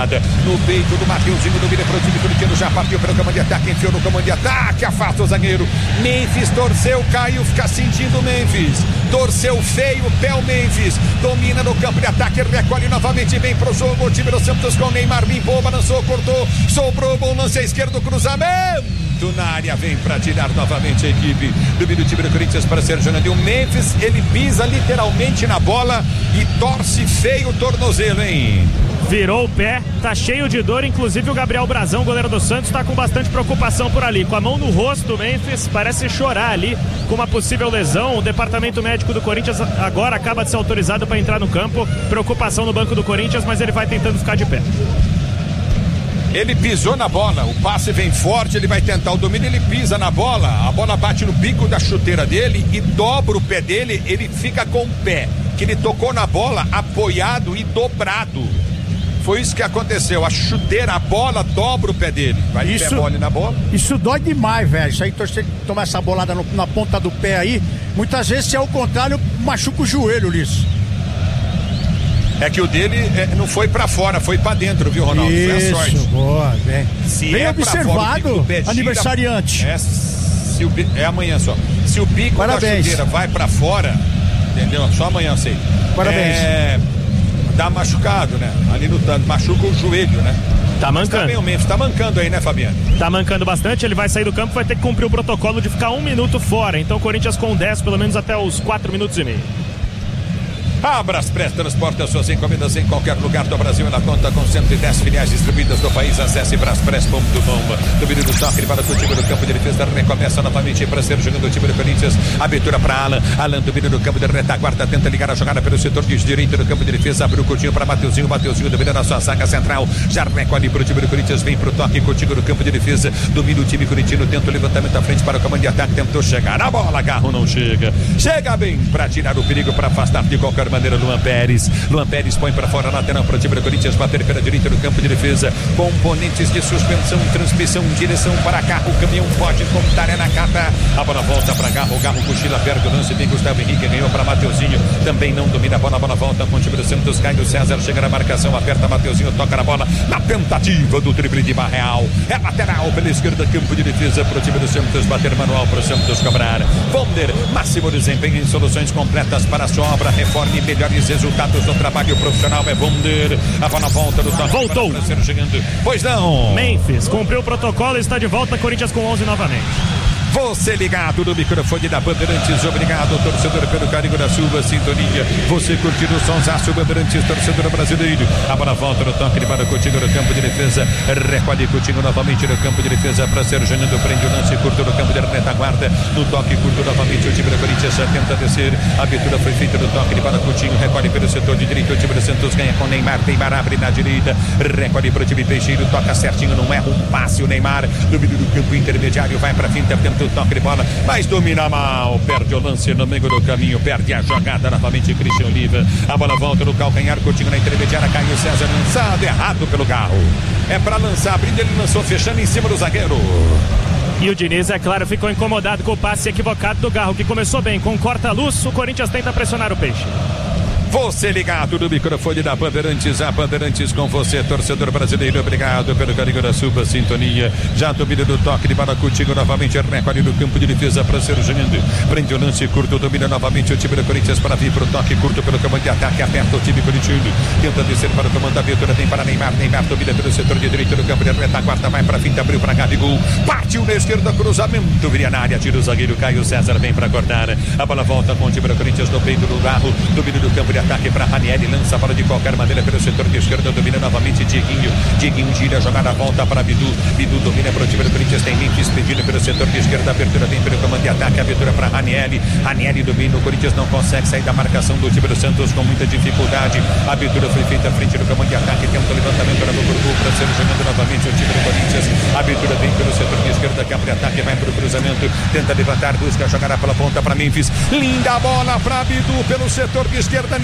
jogada no peito do Mateuzinho, domina pro time corintiano, já partiu pelo comando de ataque, enfiou no comando de ataque, afasta o zagueiro. Memphis torceu, caiu, fica sentindo o Memphis. Torceu feio, pé o Memphis. Domina no campo de ataque, recolhe novamente, vem pro jogo. O time do Santos com Neymar, limpou, balançou, cortou, sobrou, bom lance à esquerda, cruzamento. Na área, vem para tirar novamente a equipe do time do Corinthians para ser jogando. E o Memphis, ele pisa literalmente na bola e torce feio o tornozelo, hein? Virou o pé, tá cheio de dor, inclusive o Gabriel Brazão, goleiro do Santos, tá com bastante preocupação por ali, com a mão no rosto do Memphis, parece chorar ali com uma possível lesão. O departamento médico do Corinthians agora acaba de ser autorizado para entrar no campo, preocupação no banco do Corinthians, mas ele vai tentando ficar de pé. Ele pisou na bola, o passe vem forte, ele vai tentar o domínio, ele pisa na bola, a bola bate no bico da chuteira dele e dobra o pé dele, ele fica com o pé, que ele tocou na bola apoiado e dobrado. Foi isso que aconteceu, a chuteira, a bola dobra o pé dele, vai de pé mole na bola. Isso dói demais, velho, isso aí, torcer, tomar essa bolada na ponta do pé aí, muitas vezes, se é o contrário, machuca o joelho, Lisso. É que o dele não foi pra fora, foi pra dentro, viu, Ronaldo? Isso, foi a sorte. Boa, bem. Se bem é observado, fora, aniversariante. É amanhã só. Se o bico da chuteira vai pra fora, entendeu? Só amanhã, sei. Parabéns. Dá machucado, né? Ali no tanto, machuca o joelho, né? Tá mancando. Tá bem, o Memphis tá mancando aí, né, Fabiano? Tá mancando bastante, ele vai sair do campo, vai ter que cumprir o protocolo de ficar 1 minuto fora. Então o Corinthians com 10, pelo menos até os 4 minutos e meio. A Braspress transporta suas encomendas em qualquer lugar do Brasil. Ela conta com 110 filiais distribuídas no país. Acesse braspress.com. Domínio do toque para o time do campo de defesa. Recomeça novamente para ser jogando o time do Corinthians. Abertura para Alan domina no campo de retaguarda. Tenta ligar a jogada pelo setor de direito do campo de defesa. Abriu o curtinho para Mateuzinho. Mateuzinho domina na sua zaga central. Já recolhe para o time do Corinthians. Vem para o toque contigo no campo de defesa. Domina o time corintiano. Tenta o levantamento à frente para o comando de ataque. Tentou chegar. A bola, Garro não chega. Chega bem para tirar o perigo, para afastar de qualquer maneira Luan Pérez põe para fora, lateral para o time do Corinthians, bater pela direita do campo de defesa, componentes de suspensão, transmissão, direção para carro, o caminhão pode contar, é na cata, a bola volta para Garro, cochila, perde o lance, vem Gustavo Henrique, ganhou para Mateuzinho, também não domina a bola volta com o time do Santos, Caio César chega na marcação, aperta Mateuzinho, toca na bola, na tentativa do drible de Barreal, é lateral pela esquerda, campo de defesa para o time do Santos, bater manual para o Santos cobrar, Vonder, máximo desempenho em soluções completas para a sua obra, reforme, melhores resultados do trabalho profissional, é Vonder, a bola volta do toque. Voltou. Pois não. Memphis cumpriu o protocolo e está de volta, Corinthians com 11 novamente. Você ligado no microfone da Bandeirantes, obrigado, torcedor, pelo carinho da sua sintonia. Você curtindo o sonsaço Bandeirantes, torcedor brasileiro. A bola volta no toque de bola, Coutinho no campo de defesa. Recolhe Coutinho novamente no campo de defesa para ser Janando, prende o lance curto no campo de retaguarda. No toque curto novamente, o time do Corinthians tenta descer. A abertura foi feita no toque de bola, Coutinho recolhe pelo setor de direito. O time do Santos ganha com Neymar. Neymar abre na direita, recolhe para o time Peixeiro, toca certinho, não erra um passe. O Neymar domina do campo intermediário, vai para a finta, tenta o toque de bola, mas domina mal, perde o lance no meio do caminho, perde a jogada novamente Christian Oliva, a bola volta no calcanhar, Coutinho na intermediária, Caio César lançado, errado pelo Garro, é pra lançar, abrindo, ele lançou, fechando em cima do zagueiro. E o Diniz, é claro, ficou incomodado com o passe equivocado do Garro, que começou bem, com corta-luz, o Corinthians tenta pressionar o Peixe. Você ligado no microfone da Bandeirantes, a Bandeirantes com você, torcedor brasileiro, obrigado pelo carinho da sua sintonia. Já domina do toque de bola, Coutinho novamente, recolhe no campo de defesa para ser jogando. Prende o lance curto, domina novamente o time do Corinthians para vir para o toque curto pelo comando de ataque, aperta o time corintiano, tenta descer para o comando da abertura, tem para Neymar domina pelo setor de direito do campo de retaguarda, vai para a finta, abriu para Gabigol, partiu na esquerda, cruzamento, viria na área, tira o zagueiro, Caio César vem para cortar. A bola volta com o time do Corinthians no peito do Garro, domina do campo de ataque para Ranieri, lança a bola de qualquer maneira pelo setor de esquerda, domina novamente Dieguinho gira a jogada, volta para Bidu domina para o time do Corinthians, tem Memphis pedindo pelo setor de esquerda, abertura vem pelo comando de ataque, abertura para Ranieri domina, o Corinthians não consegue sair da marcação do time do Santos com muita dificuldade, a abertura foi feita à frente do comando de ataque, tenta o levantamento no Burbu para ser jogando novamente o time do Corinthians, a abertura vem pelo setor de esquerda, campo de ataque, vai para o cruzamento, tenta levantar, busca a jogada pela ponta para Memphis, linda bola para Bidu pelo setor de esquerda,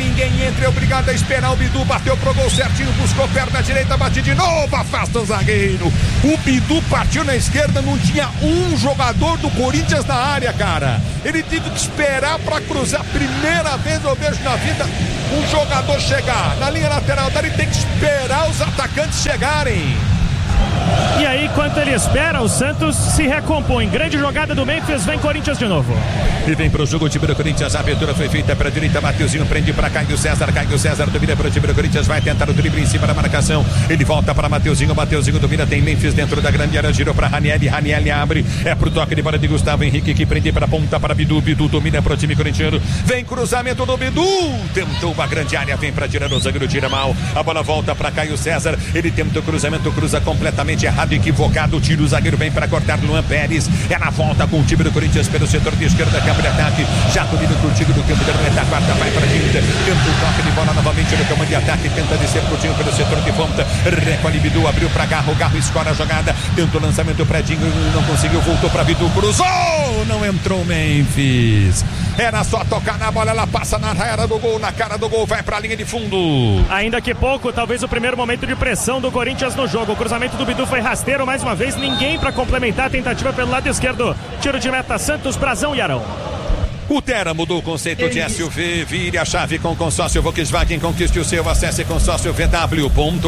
ninguém entra, é obrigado a esperar. O Bidu bateu pro gol certinho, buscou perna direita, bate de novo, afasta o zagueiro. O Bidu partiu na esquerda, não tinha um jogador do Corinthians na área, cara. Ele teve que esperar para cruzar. Primeira vez eu vejo na vida um jogador chegar na linha lateral, daí tem que esperar os atacantes chegarem. E aí, enquanto ele espera, o Santos se recompõe. Grande jogada do Memphis, vem Corinthians de novo. E vem pro jogo o time do Corinthians, a abertura foi feita pra direita, Mateuzinho prende pra Caio César domina pro time do Corinthians, vai tentar o drible em cima da marcação, ele volta pra Mateuzinho domina, tem Memphis dentro da grande área, girou pra Ranieri abre, é pro toque de bola de Gustavo Henrique, que prende pra ponta para Bidu domina pro time corintiano, vem cruzamento do Bidu, tentou uma grande área, vem pra tirar o zagueiro, tira mal, a bola volta pra Caio César, ele tenta o cruzamento, cruza completamente errado, equivocado, tira o zagueiro, vem pra cortar Luan Pérez, é na volta com o time do Corinthians pelo setor de esquerda, campo de ataque, já domina contigo do campo de retaguarda, vai para a direita, tenta o toque de bola novamente no campo de ataque, tenta descer curtinho pelo setor de ponta, recolhe Bidu, abriu para Garro, escora a jogada, tenta o lançamento, Predinho, não conseguiu, voltou para Bidu, cruzou, não entrou Memphis, era só tocar na bola, ela passa na área do gol, na cara do gol, vai para a linha de fundo. Ainda que pouco, talvez o primeiro momento de pressão do Corinthians no jogo, o cruzamento do Bidu foi rasteiro, mais uma vez, ninguém para complementar a tentativa pelo lado esquerdo, tiro de meta Santos, Brazão e Arão. O Tera mudou o conceito de SUV, vire a chave com consórcio Volkswagen, conquiste o seu, acesse consórciovw.com.br.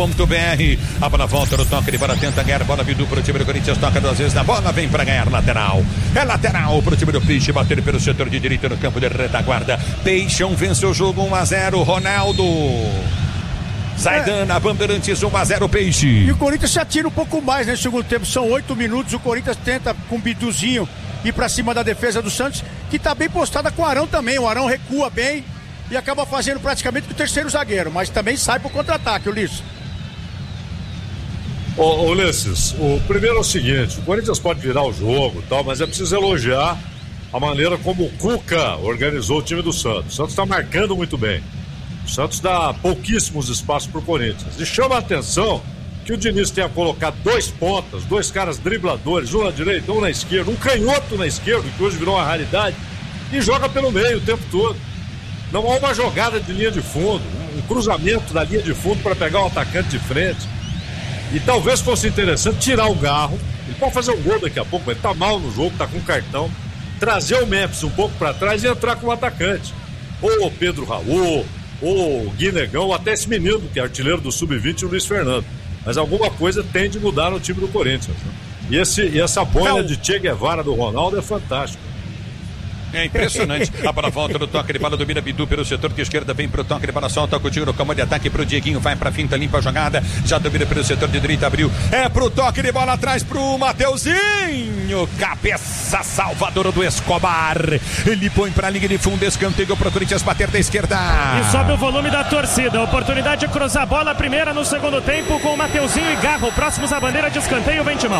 A bola volta no toque de bola, tenta ganhar bola, Bidu pro time do Corinthians, toca 2 vezes na bola, vem para ganhar lateral. É lateral pro time do Peixe, bater pelo setor de direita no campo de retaguarda. Peixão vence o jogo 1-0, Ronaldo. Zaidan, Bandeirantes 1-0 Peixe. E o Corinthians se atira um pouco mais nesse segundo tempo, são 8 minutos, o Corinthians tenta com o Biduzinho ir pra cima da defesa do Santos, que tá bem postada com o Arão também, o Arão recua bem e acaba fazendo praticamente o terceiro zagueiro, mas também sai pro contra-ataque, Ulisses. Ulisses, o primeiro é o seguinte, o Corinthians pode virar o jogo e tal, mas é preciso elogiar a maneira como o Cuca organizou o time do Santos. O Santos tá marcando muito bem. O Santos dá pouquíssimos espaços pro Corinthians. E chama a atenção que o Diniz tenha colocado 2 pontas, 2 caras dribladores, um na direita, um na esquerda, um canhoto na esquerda, que hoje virou uma raridade, e joga pelo meio o tempo todo. Não há uma jogada de linha de fundo, um cruzamento da linha de fundo para pegar o atacante de frente. E talvez fosse interessante tirar o Garro, ele pode fazer um gol daqui a pouco, mas ele tá mal no jogo, tá com cartão, trazer o Memphis um pouco para trás e entrar com o atacante. Ou o Pedro Raul, ou o Guinegão, ou até esse menino que é artilheiro do Sub-20, o Luiz Fernando. Mas alguma coisa tem de mudar no time do Corinthians, né? E essa bola de Che Guevara do Ronaldo é fantástica. É impressionante. A bola volta no toque de bola, domina Bidu pelo setor de esquerda, vem pro toque de bola, solta o tiro no campo de ataque pro Dieguinho, vai pra finta, limpa a jogada, já domina pelo setor de direita, abriu, é pro toque de bola atrás pro Mateuzinho, cabeça salvadora do Escobar, ele põe pra linha de fundo, escanteio pro Corinthians bater da esquerda. E sobe o volume da torcida, oportunidade de cruzar a bola, primeira no segundo tempo com o Mateuzinho e Garro, próximos à bandeira de escanteio, vem Timão.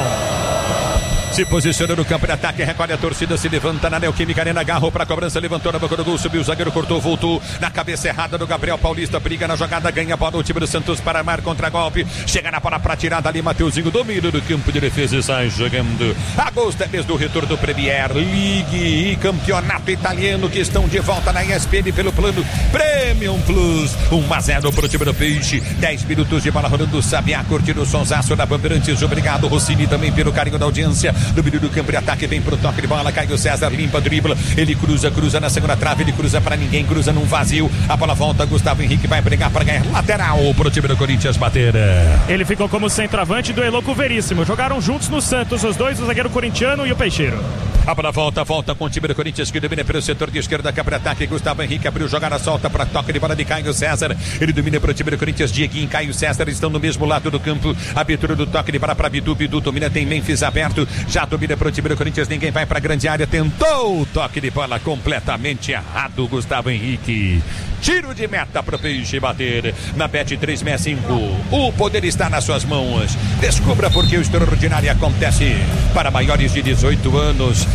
Se posiciona no campo de ataque, recolhe a torcida, se levanta na Neoquímica Arena, agarrou pra cobrança, levantou na boca do gol, subiu o zagueiro, cortou, voltou na cabeça errada do Gabriel Paulista, briga na jogada, ganha a bola, o time do Santos para armar contra-golpe, chega na bola pra tirada ali, Mateuzinho, domínio do campo de defesa e sai jogando. Agosto é mês do retorno do Premier League e campeonato italiano que estão de volta na ESPN pelo plano Premium Plus. 1-0 pro time do Peixe, 10 minutos de bola rolando, Sabiá curtindo o sonsaço da Bandeirantes, obrigado Rossini também pelo carinho da audiência. Domínio do campo de ataque, vem pro toque de bola, Caio César limpa, dribla, ele cruza na segunda trave, ele cruza pra ninguém, cruza num vazio, a bola volta, Gustavo Henrique vai brigar para ganhar lateral pro time do Corinthians bater. Ele ficou como centroavante do Eloco Veríssimo, jogaram juntos no Santos, os dois, o zagueiro corintiano e o Peixeiro. A bola volta com o time do Corinthians que domina pelo setor de esquerda, campo de ataque, Gustavo Henrique abriu, jogada solta para toque de bola de Caio César, ele domina pelo time do Corinthians, Dieguinho e Caio César estão no mesmo lado do campo, abertura do toque de bola para Bidu domina, tem Memphis aberto, já domina pro time do Corinthians, ninguém vai pra grande área, tentou o toque de bola completamente errado, Gustavo Henrique, tiro de meta pro Peixe bater na Bet 365, o poder está nas suas mãos, descubra porque o extraordinário acontece para maiores de 18 anos,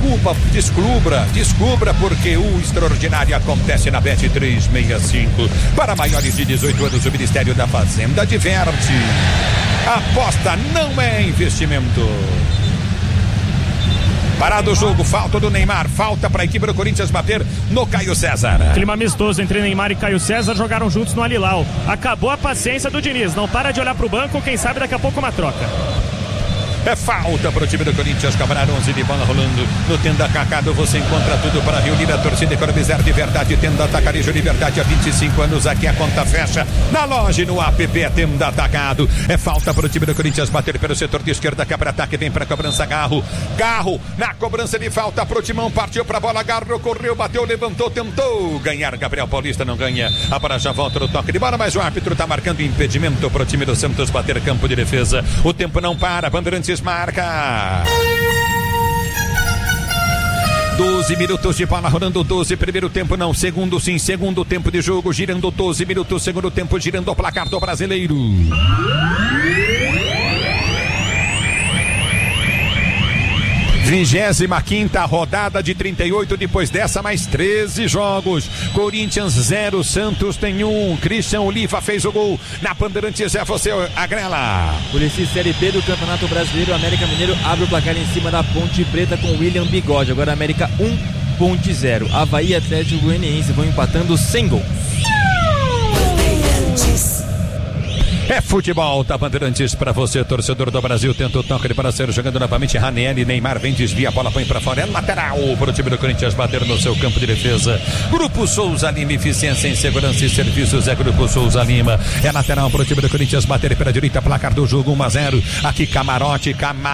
descubra porque o extraordinário acontece na Bet 365, para maiores de 18 anos, o Ministério da Fazenda adverte, aposta não é investimento. Parado o jogo, falta do Neymar, falta para a equipe do Corinthians bater no Caio César. Clima amistoso entre Neymar e Caio César, jogaram juntos no Al-Hilal. Acabou a paciência do Diniz, não para de olhar pro banco, quem sabe daqui a pouco uma troca. É falta para o time do Corinthians, cobrar 11 de bola rolando. No Tenda Cacado você encontra tudo para reunir a torcida e economizar de verdade. Tenda Atacarejo de verdade há 25 anos. Aqui a conta fecha na loja e no app Tenda Atacado. É falta para o time do Corinthians bater pelo setor de esquerda. Quebra ataque, vem para a cobrança Garro. Garro na cobrança de falta pro Timão. Partiu para a bola, Garro correu, bateu, levantou, tentou ganhar. Gabriel Paulista não ganha. A bola já volta no toque de bola, mas o árbitro está marcando impedimento para o time do Santos bater campo de defesa. O tempo não para, Bandeirantes marca. 12 minutos de bola rolando, 12, primeiro tempo não, segundo sim, segundo tempo de jogo, girando 12 minutos, segundo tempo, girando o placar do brasileiro. 25ª rodada de 38, depois dessa mais 13 jogos. Corinthians 0, Santos tem 1. Christian Oliva fez o gol na Bandeirantes, é você, Agrela. Polícia Série B do Campeonato Brasileiro, América Mineiro abre o placar em cima da Ponte Preta com William Bigode. Agora América 1, Ponte 0. Avaí e Atlético Goianiense vão empatando sem gols. É futebol, tá Bandeirantes pra você, torcedor do Brasil. Tenta o toque para ser jogando novamente. Ranieri, Neymar vem, desvia a bola, põe pra fora. É lateral pro time do Corinthians bater no seu campo de defesa. Grupo Souza Lima, eficiência em segurança e serviços. É Grupo Souza Lima. É lateral pro time do Corinthians bater pela direita. Placar do jogo 1-0. Aqui Camarote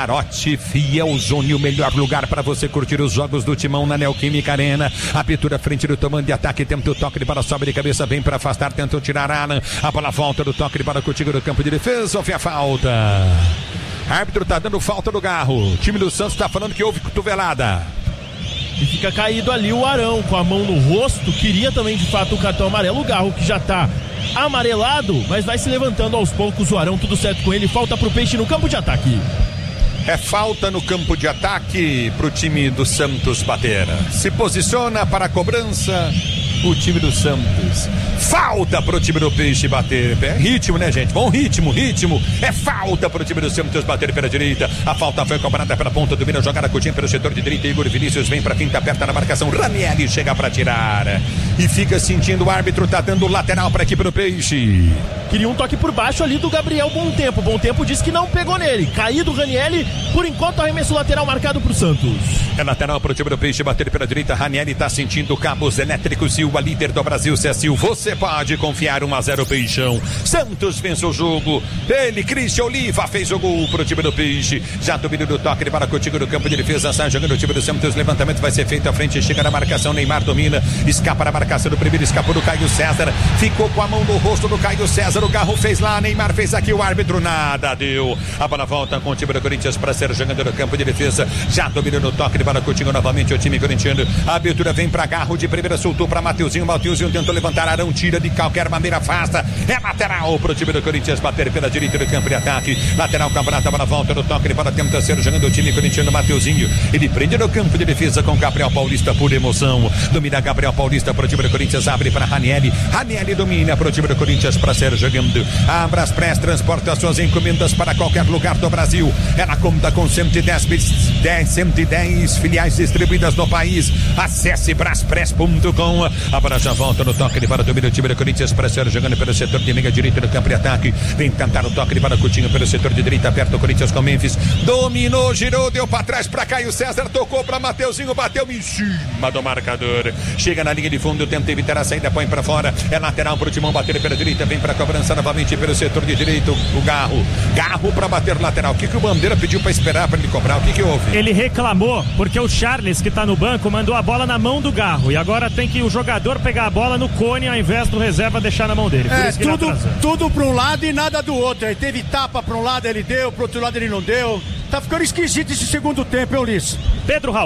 Fiel Zone, o melhor lugar pra você curtir os jogos do Timão na Neoquímica Arena. Abertura frente do tomando de ataque. Tenta o toque de bola, sobe de cabeça, vem pra afastar, tenta tirar Alan. A bola volta do toque de bola curtir do campo de defesa, houve a falta. Árbitro tá dando falta no Garro. O time do Santos tá falando que houve cotovelada. E fica caído ali o Arão com a mão no rosto. Queria também de fato o cartão amarelo. O Garro que já tá amarelado, mas vai se levantando aos poucos o Arão, tudo certo com ele. Falta pro Peixe no campo de ataque. É falta no campo de ataque pro time do Santos bater. Se posiciona para a cobrança o time do Santos. Falta pro time do Peixe bater. É ritmo, né, gente? Bom ritmo. É falta pro time do Santos bater pela direita. A falta foi cobrada pela ponta, domina a jogada, Coutinho pelo setor de direita. Igor Vinícius vem pra finta, aperta na marcação. Ranieri chega pra tirar. E fica sentindo o árbitro, tá dando lateral pra equipe do Peixe. Queria um toque por baixo ali do Gabriel Bom Tempo disse que não pegou nele. Caído o Ranieri, por enquanto arremesso lateral marcado pro Santos. É lateral pro time do Peixe bater pela direita. Ranieri tá sentindo cabos elétricos e o líder do Brasil, Cecil. Você pode confiar 1-0 Peixão. Santos vence o jogo. Ele, Christian Oliva, fez o gol pro time do Peixe. Já domínio do toque, ele para contigo no campo de defesa. Sai jogando o time do Santos. Levantamento vai ser feito à frente. Chega na marcação. Neymar domina. Escapa na marcação do primeiro. Escapou do Caio César. Ficou com a mão no rosto do Caio César. O Garro fez lá. Neymar fez aqui. O árbitro nada deu. A bola volta com o time do Corinthians para ser jogando no campo de defesa. Já domina no toque, ele para contigo novamente o time corintiano. A abertura vem para Garro de primeira. Soltou para Mateuzinho. Mateuzinho tentou levantar, Arão tira de qualquer maneira, afasta. É lateral pro time do Corinthians bater pela direita do campo de ataque. Lateral Cambrata, bola volta no toque, ele para tenta ser jogando o time corintiano. Mateuzinho, ele prende no campo de defesa com Gabriel Paulista por emoção. Domina Gabriel Paulista pro time do Corinthians, abre para Ranieri. Ranieri domina pro time do Corinthians para ser jogando. A Braspress transporta suas encomendas para qualquer lugar do Brasil. Ela conta com 110 filiais distribuídas no país. Acesse braspress.com. A bola já volta no toque, ele para o domínio do time do Corinthians para ser jogando pelo setor de meia direita no campo de ataque. Vem tentar o toque, ele para Coutinho pelo setor de direita, aperta o Corinthians com Memphis. Dominou, girou, deu para trás para Caio César, tocou para Mateuzinho, bateu em cima do marcador. Chega na linha de fundo, tenta evitar a saída, põe para fora. É lateral pro Timão bater pela direita, vem para cobrança novamente pelo setor de direito. O Garro para bater lateral. O que o Bandeira pediu para esperar para ele cobrar? O que houve? Ele reclamou porque o Charles, que tá no banco, mandou a bola na mão do Garro e agora tem que o jogador pegar a bola no cone ao invés do reserva deixar na mão dele. Tudo pra um lado e nada do outro. Ele teve tapa pra um lado, ele deu, pro outro lado ele não deu. Tá ficando esquisito esse segundo tempo, hein, Ulisses? Pedro Raul.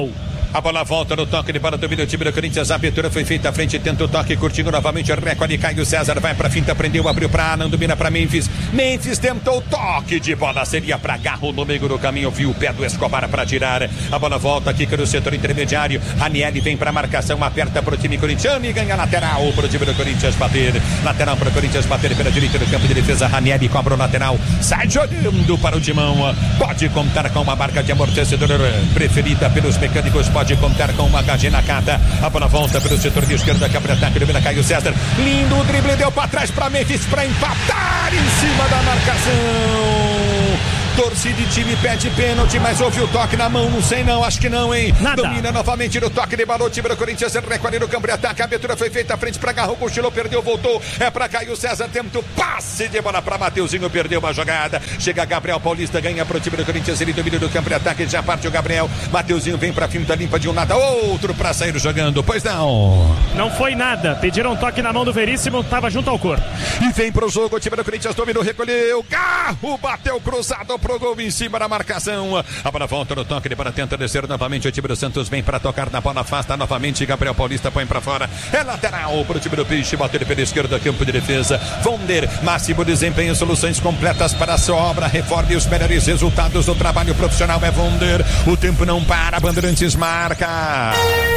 A bola volta no toque de bola do time do Corinthians. A abertura foi feita à frente, tenta o toque, curtindo novamente o recorde. Caio César vai pra finta, prendeu, abriu pra Alan, domina pra Memphis. Memphis tentou o toque de bola, seria pra Garro no meio do caminho, viu o pé do Escobar pra tirar. A bola volta aqui no setor intermediário. Ranieri vem pra marcação, aperta pro time corintiano e ganha lateral pro time do Corinthians bater. Lateral pro Corinthians bater pela direita do campo de defesa. Ranieri cobra o lateral, sai jogando para o timão. Pode contar com uma marca de amortecedor preferida pelos mecânicos. Pode contar com uma HG Nakata. A bola volta pelo setor de esquerda, câmara ataque, domina Caio César. Lindo o drible, deu pra trás pra Memphis pra empatar em cima da marcação. Torcida e time pede pênalti, mas houve o toque na mão, não sei não, acho que não, hein? Nada. Domina novamente no toque de bola o time do Corinthians, recolhe no campo de ataque, a abertura foi feita à frente pra Garro, cochilou, perdeu, voltou, é pra Caio César, tenta o passe de bola pra Mateuzinho, perdeu uma jogada, chega Gabriel Paulista, ganha pro time do Corinthians, ele domina no campo de ataque, já parte o Gabriel, Mateuzinho vem pra finta limpa de um lado, outro pra sair jogando, pois não. Não foi nada, pediram um toque na mão do Veríssimo, tava junto ao corpo. E vem pro jogo, o time do Corinthians dominou, recolheu, Garro bateu cruzado pro gol em cima da marcação. A bola volta no toque de bola, tenta descer novamente. O time do Santos vem para tocar na bola, afasta novamente. Gabriel Paulista põe para fora. É lateral pro time do Peixe, bateu pela esquerda, campo de defesa. Vonder, máximo desempenho, soluções completas para a sua obra. Reforme os melhores resultados do trabalho profissional. É Vonder. O tempo não para, Bandeirantes marca.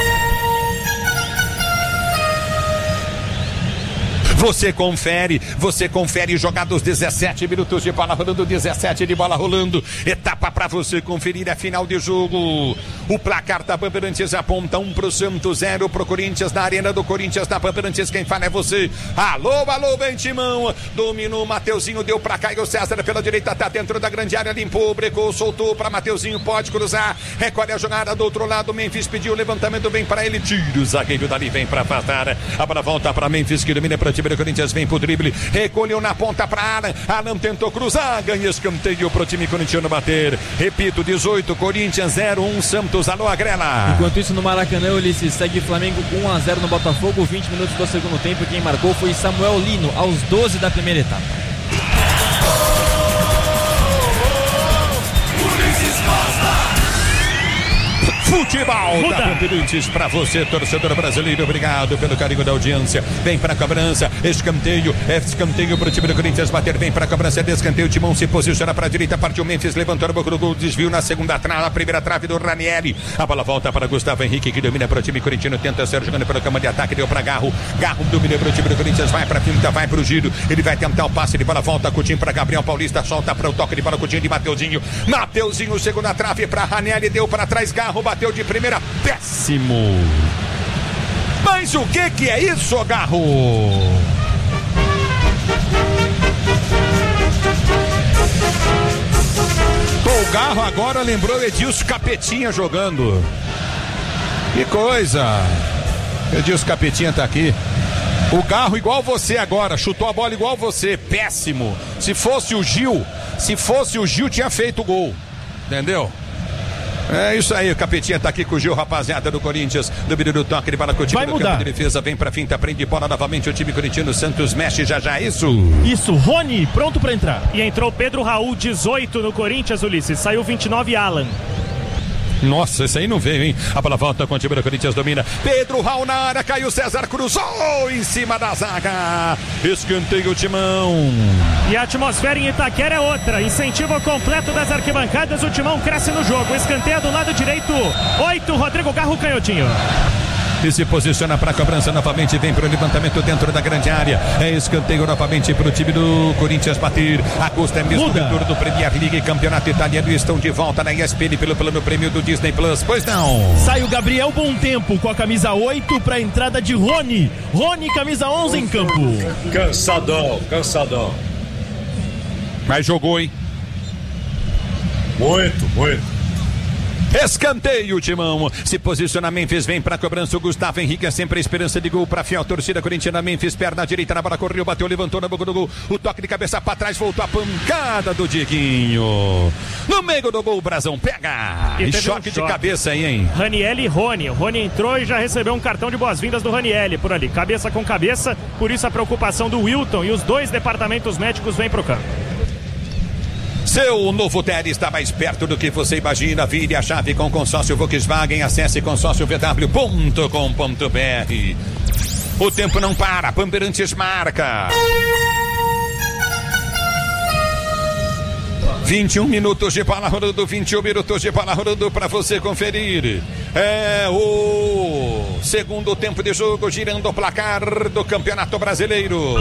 Você confere jogados 17 minutos de bola rolando, 17 de bola rolando, etapa pra você conferir a final de jogo. O placar da Bandeirantes aponta 1 pro Santos, 0 pro Corinthians, na arena do Corinthians, da Bandeirantes, quem fala é você. Alô, vem Timão, dominou, Mateuzinho, deu pra Caio César pela direita, tá dentro da grande área, limpou, brecou, soltou pra Mateuzinho, pode cruzar, recolhe a jogada do outro lado, Memphis pediu o levantamento, vem pra ele, tira o zagueiro dali, vem pra afastar, a bola volta pra Memphis, que domina pro time do Corinthians, vem pro drible, recolheu na ponta pra Alan, Alan tentou cruzar, ganha escanteio pro time corintiano bater, repito, 18, Corinthians 0-1, Santos, alô, Agrela. Enquanto isso no Maracanã, Ulisses, segue Flamengo 1-0 no Botafogo, 20 minutos do segundo tempo, quem marcou foi Samuel Lino, aos 12 da primeira etapa. Futebol da Bandeirantes pra você, torcedor brasileiro, obrigado pelo carinho da audiência, vem pra cobrança, escanteio pro time do Corinthians bater, vem pra cobrança de escanteio, o Timão se posiciona pra direita, partiu Memphis, levantou no boca do gol, desvio na segunda trave, na primeira trave do Ranieri, a bola volta para Gustavo Henrique, que domina pro time corintiano, tenta ser jogando pelo campo de ataque, deu pra Garro domina pro time do Corinthians, vai pra finta, vai pro giro, ele vai tentar o passe de bola, volta Coutinho pra Gabriel Paulista, solta para o toque de bola, Coutinho de Mateuzinho, segunda trave pra Ranieri, deu pra trás, Garro bateu de primeira, péssimo. Mas o que é isso, Garro? O Garro agora lembrou Edilson Capetinha jogando. Que coisa. Edilson Capetinha tá aqui. O Garro igual você agora, chutou a bola igual você, péssimo. Se fosse o Gil tinha feito o gol. Entendeu? É isso aí, o Capetinha tá aqui com o Gil, rapaziada do Corinthians, domínio do toque de bola com o time do campo de defesa, vem pra finta, prende bola novamente o time corintiano, Santos mexe já, Isso, Rony, pronto pra entrar. E entrou Pedro Raul, 18 no Corinthians, Ulisses, saiu 29 Alan. Nossa, esse aí não veio, hein? A bola volta com o time do Corinthians, domina. Pedro Raul na área, Caio César cruzou em cima da zaga. Escanteio o Timão. E a atmosfera em Itaquera é outra. Incentivo completo das arquibancadas, o Timão cresce no jogo. Escanteio do lado direito, 8, Rodrigo Garro, canhotinho. E se posiciona para a cobrança novamente, vem para o levantamento dentro da grande área, é escanteio novamente para o time do Corinthians bater. Acosta é mesmo vencedor do Premier League, campeonato italiano, estão de volta na ESPN pelo plano prêmio do Disney Plus, pois não. Sai o Gabriel Bom Tempo com a camisa 8 para a entrada de Rony, camisa 11 em campo. Cansadão. Mas jogou, hein? Muito. Escanteio, Timão. Se posiciona Memphis, vem pra cobrança. O Gustavo Henrique é sempre a esperança de gol pra fiel torcida corintiana. Memphis, perna direita na bola, correu, bateu, levantou na boca do gol. O toque de cabeça pra trás, voltou a pancada do Dieguinho. No meio do gol, o Brasão pega. E choque de cabeça aí, hein? Ranieri e Rony. O Rony entrou e já recebeu um cartão de boas-vindas do Ranieri por ali. Cabeça com cabeça, por isso a preocupação do Wilton. E os dois departamentos médicos vêm pro campo. Seu novo Tele está mais perto do que você imagina. Vire a chave com consórcio Volkswagen. Acesse consórciovw.com.br. O tempo não para. Bandeirantes marca. 21 minutos de bola rolando, 21 minutos de bola rolando para você conferir. É o segundo tempo de jogo, girando o placar do Campeonato Brasileiro.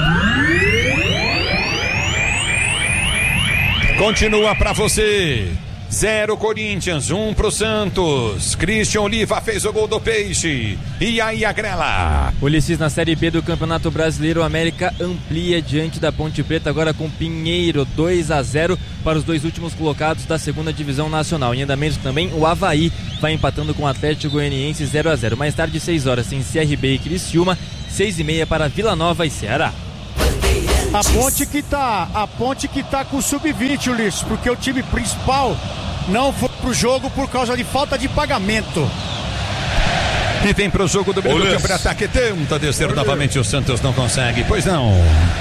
Continua para você. 0 Corinthians, 1 pro Santos. Christian Oliva fez o gol do Peixe. E aí, Agrela? Ulisses, na Série B do Campeonato Brasileiro, o América amplia diante da Ponte Preta, agora com Pinheiro, 2-0 para os dois últimos colocados da segunda divisão nacional. Em andamento também, o Avaí vai empatando com o Atlético Goianiense 0-0. Mais tarde, 6 horas, tem CRB e Criciúma, 6h30 para Vila Nova e Ceará. A Ponte que tá com o sub-20, Ulisses, porque o time principal não foi pro jogo por causa de falta de pagamento. E vem pro jogo do meio do campo de ataque, tenta descer novamente, o Santos não consegue, pois não.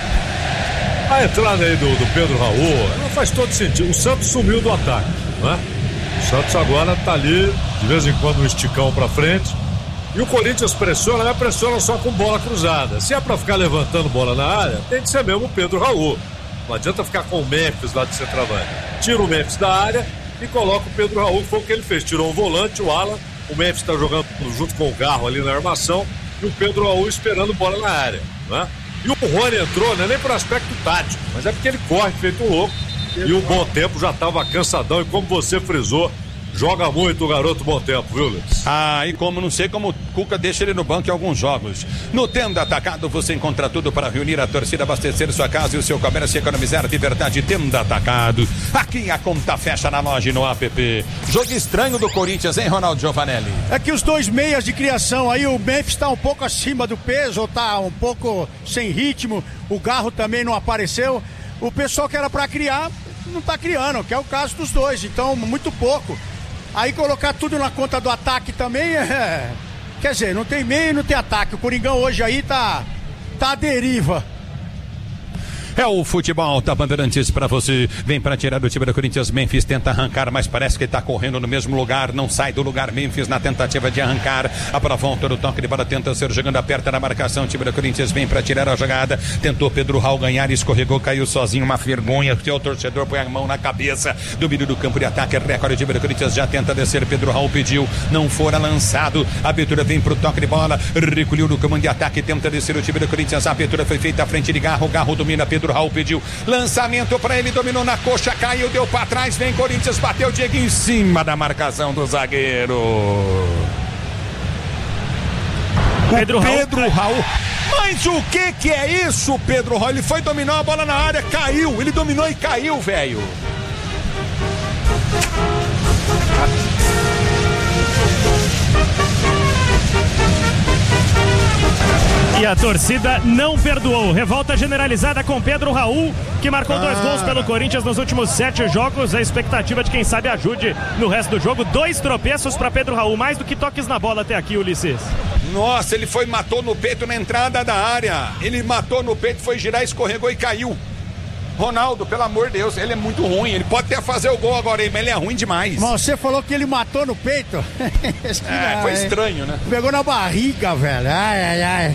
A entrada aí do Pedro Raul não faz todo sentido. O Santos sumiu do ataque, né? O Santos agora tá ali, de vez em quando um esticão pra frente. E o Corinthians pressiona, mas pressiona só com bola cruzada. Se é pra ficar levantando bola na área, tem que ser mesmo o Pedro Raul. Não adianta ficar com o Memphis lá de centroavante. Tira o Memphis da área e coloca o Pedro Raul, que foi o que ele fez. Tirou o volante, o Alan. O Memphis tá jogando junto com o Garro ali na armação. E o Pedro Raul esperando bola na área, né? E o Rony entrou, não é nem por aspecto tático, mas é porque ele corre feito um louco. E o Bom Tempo já tava cansadão. E como você frisou, joga muito o garoto Bom Tempo, viu, Luiz? E como não sei como o Cuca deixa ele no banco em alguns jogos. No Tenda Atacado você encontra tudo para reunir a torcida, abastecer sua casa e o seu comércio e economizar de verdade. Tenda Atacado. Aqui a conta fecha na loja e no app. Jogo estranho do Corinthians, hein, Ronaldo Giovanelli? É que os dois meias de criação aí, o Memphis tá um pouco acima do peso, tá um pouco sem ritmo, o Garro também não apareceu. O pessoal que era para criar, não tá criando, que é o caso dos dois, então muito pouco. Aí colocar tudo na conta do ataque também quer dizer, não tem meio e não tem ataque. O Coringão hoje aí tá à deriva. É o futebol da Bandeirantes pra você. Vem pra tirar do time do Corinthians. Memphis tenta arrancar, mas parece que tá correndo no mesmo lugar. Não sai do lugar. Memphis na tentativa de arrancar. A volta do toque de bola, tenta ser jogando aperta na marcação. O time do Corinthians vem pra tirar a jogada. Tentou Pedro Raul ganhar, escorregou, caiu sozinho. Uma vergonha. O seu torcedor põe a mão na cabeça. Domínio do campo de ataque. Recorde o time do Corinthians. Já tenta descer. Pedro Raul pediu. Não fora lançado. A abertura vem pro toque de bola. Recolheu no comando de ataque. Tenta descer o time do Corinthians. A abertura foi feita à frente de Garro. Garro domina. Pedro Raul pediu lançamento para ele, dominou na coxa, caiu, deu para trás, vem Corinthians, bateu o Diego em cima da marcação do zagueiro. Pedro Raul. Mas o que é isso, Pedro Raul? Ele foi dominar a bola na área, caiu, ele dominou e caiu, velho. E a torcida não perdoou. Revolta generalizada com Pedro Raul, que marcou 2 gols pelo Corinthians nos últimos 7 jogos. A expectativa de quem sabe ajude no resto do jogo. 2 tropeços para Pedro Raul, mais do que toques na bola até aqui, Ulisses. Nossa, ele matou no peito na entrada da área. Ele matou no peito, foi girar, escorregou e caiu. Ronaldo, pelo amor de Deus, ele é muito ruim. Ele pode até fazer o gol agora, mas ele é ruim demais. Mas você falou que ele matou no peito? Foi estranho, né? Pegou na barriga, velho. Ai.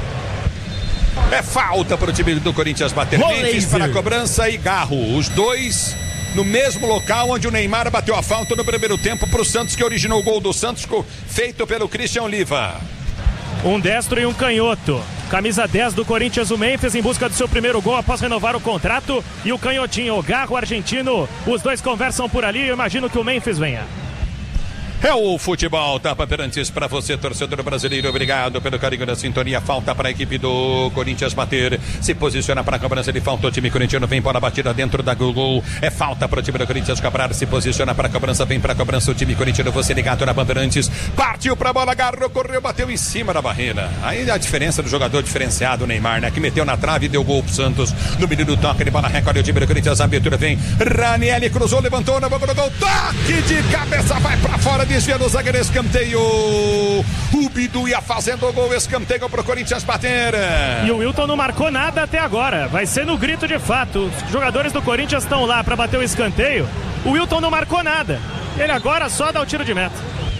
É falta para o time do Corinthians bater. Memphis para a cobrança e Garro. Os dois no mesmo local onde o Neymar bateu a falta no primeiro tempo para o Santos, que originou o gol do Santos, feito pelo Christian Oliva. Um destro e um canhoto. Camisa 10 do Corinthians, o Memphis, em busca do seu primeiro gol após renovar o contrato. E o canhotinho, o Garro argentino. Os dois conversam por ali. Eu imagino que o Memphis venha. É o futebol da Bandeirantes para você, torcedor brasileiro. Obrigado pelo carinho da sintonia. Falta para a equipe do Corinthians bater. Se posiciona para a cobrança. Ele falta o time corintiano. Vem bola batida dentro da gol. É falta para o time do Corinthians cobrar. Se posiciona para a cobrança. Vem para a cobrança o time corintiano. Você ligado na Bandeirantes. Partiu para a bola. Agarrou, correu, bateu em cima da barreira. Aí a diferença do jogador diferenciado, o Neymar, né? Que meteu na trave e deu gol pro Santos. No meio do toque de bola. Recorde o time do Corinthians. A abertura vem. Ranieri cruzou, levantou na boca do gol. Toque de cabeça. Vai para fora. desvia do zagueiro, escanteio. O Bidu ia fazendo o gol, escanteio pro Corinthians bater. E o Wilton não marcou nada até agora. Vai ser no grito de fato. Os jogadores do Corinthians estão lá para bater o escanteio. O Wilton não marcou nada. Ele agora só dá o tiro de meta.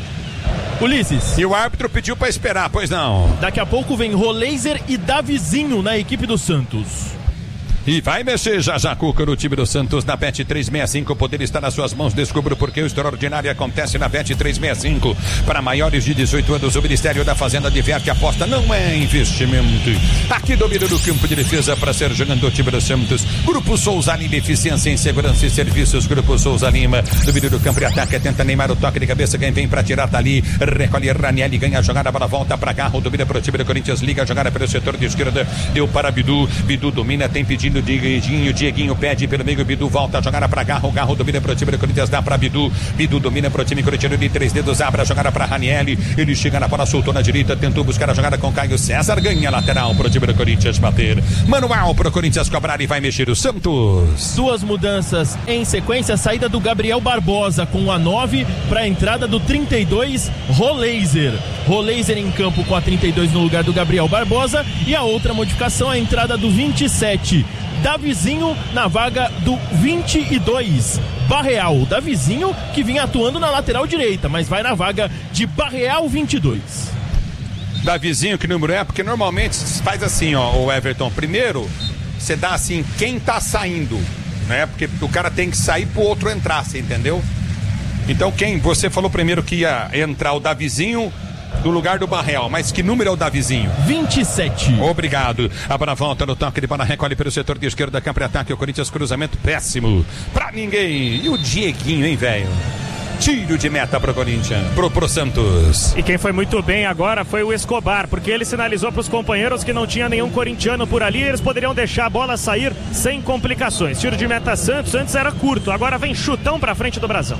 Ulisses. E o árbitro pediu para esperar, pois não. Daqui a pouco vem Roleiser e Davizinho na equipe do Santos. E vai mexer já Cuca no time do Santos na Bet 365. O poder está nas suas mãos. Descubra porque o extraordinário acontece na Bet 365. Para maiores de 18 anos, o Ministério da Fazenda diverte. Aposta não é investimento. Aqui domina no campo de defesa para ser jogando o time do Santos. Grupo Souza Lima, eficiência em segurança e serviços. Grupo Souza Lima, domina do campo de ataque. Tenta Neymar o toque de cabeça. Quem vem para tirar tá ali. Recolhe Ranieri, ganha a jogada para volta para cá. Domina para o time do Corinthians. Liga a jogada pelo setor de esquerda. Deu para Bidu. Bidu domina, tem pedido Dieguinho pede pelo meio, Bidu volta a jogada pra Garro, Garro domina pro time do Corinthians, dá pra Bidu, Bidu domina pro time corintiano de 3 dedos, abre a jogada pra Ranieri, ele chega na bola, soltou na direita, tentou buscar a jogada com Caio César, ganha lateral pro time do Corinthians bater, manual pro Corinthians cobrar e vai mexer o Santos. 2 mudanças em sequência, saída do Gabriel Barbosa com a 9 pra entrada do 32, Roleiser em campo com a 32 no lugar do Gabriel Barbosa, e a outra modificação, a entrada do 27, Davizinho na vaga do 22, Barreal. Davizinho que vinha atuando na lateral direita, mas vai na vaga de Barreal 22. Davizinho, que número é? Porque normalmente faz assim, ó, o Everton. Primeiro, você dá assim, quem tá saindo, né? Porque o cara tem que sair pro outro entrar, você entendeu? Então você falou primeiro que ia entrar o Davizinho do lugar do Barreal, mas que número é o Davizinho? 27. Obrigado. A bola volta no toque de bola, recolhe pelo setor de esquerda, campo de ataque, o Corinthians, cruzamento péssimo pra ninguém. E o Dieguinho, hein, velho? Tiro de meta pro Corinthians, pro Santos. E quem foi muito bem agora foi o Escobar, porque ele sinalizou pros companheiros que não tinha nenhum corintiano por ali, eles poderiam deixar a bola sair sem complicações. Tiro de meta Santos, antes era curto, agora vem chutão pra frente do Brasão.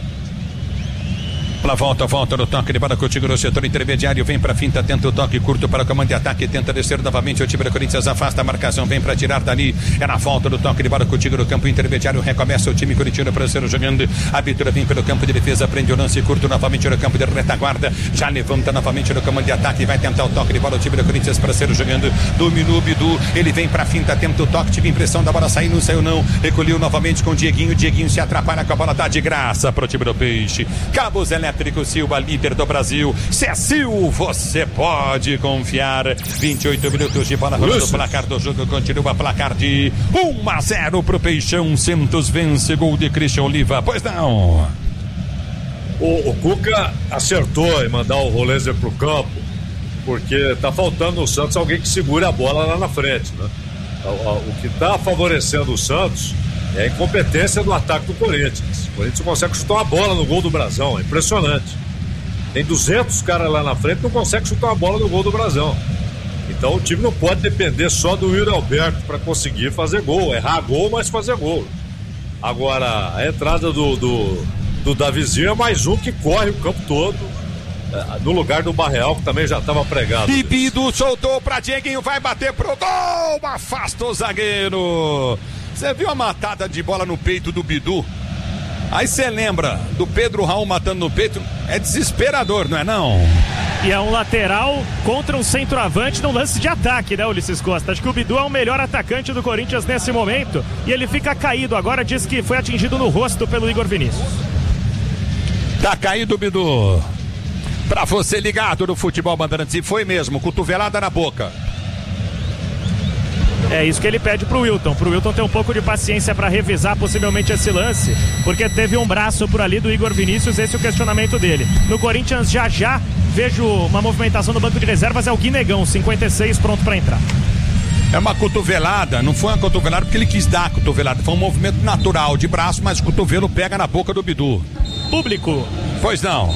Ela volta no toque de bola contigo no setor intermediário, vem pra finta, tenta o toque curto para o comando de ataque, tenta descer novamente, o time do Corinthians afasta a marcação, vem pra tirar dali, é na volta do toque de bola contigo no campo intermediário, recomeça o time corintiano para ser jogando, a Bitura vem pelo campo de defesa, prende o lance curto novamente no campo de retaguarda, já levanta novamente no comando de ataque, vai tentar o toque de bola, o time do Corinthians para ser jogando, dominou o Bidu, ele vem pra finta, tenta o toque, tive impressão da bola sair, não saiu não, recolheu novamente com o Dieguinho se atrapalha com a bola, tá de graça pro time do Peixe, Cabos Elétricos Silva, líder do Brasil. Cecil, você pode confiar. 28 minutos de bola rolando. O placar do jogo continua, placar de 1-0 pro Peixão. Santos vence, gol de Christian Oliva. Pois não. O Cuca acertou em mandar o Roleiser pro campo, porque tá faltando no Santos alguém que segure a bola lá na frente, né? O que tá favorecendo o Santos é a incompetência do ataque do Corinthians. O Corinthians consegue chutar uma bola no gol do Brasão, é impressionante. Tem 200 caras lá na frente, não consegue chutar uma bola no gol do Brasão. Então o time não pode depender só do Yuri Alberto para conseguir fazer gol. Errar gol, mas fazer gol. Agora, a entrada do Davizinho é mais um que corre o campo todo, no lugar do Barreal, que também já estava pregado. E Bidu soltou pra Dieguinho, vai bater pro gol, afasta o zagueiro. Você viu a matada de bola no peito do Bidu? Aí você lembra do Pedro Raul matando no peito, é desesperador, não é não? E é um lateral contra um centroavante num lance de ataque, né, Ulisses Costa? Acho que o Bidu é o melhor atacante do Corinthians nesse momento e ele fica caído agora, diz que foi atingido no rosto pelo Igor Vinícius. Tá caído o Bidu. Pra você ligado no Futebol Bandeirantes, e foi mesmo, cotovelada na boca. É isso que ele pede pro Wilton ter um pouco de paciência para revisar possivelmente esse lance, porque teve um braço por ali do Igor Vinícius, esse é o questionamento dele. No Corinthians já vejo uma movimentação no banco de reservas, é o Guinegão, 56, pronto para entrar. É uma cotovelada, não foi uma cotovelada porque ele quis dar a cotovelada, foi um movimento natural de braço, mas o cotovelo pega na boca do Bidu. Público. Pois não.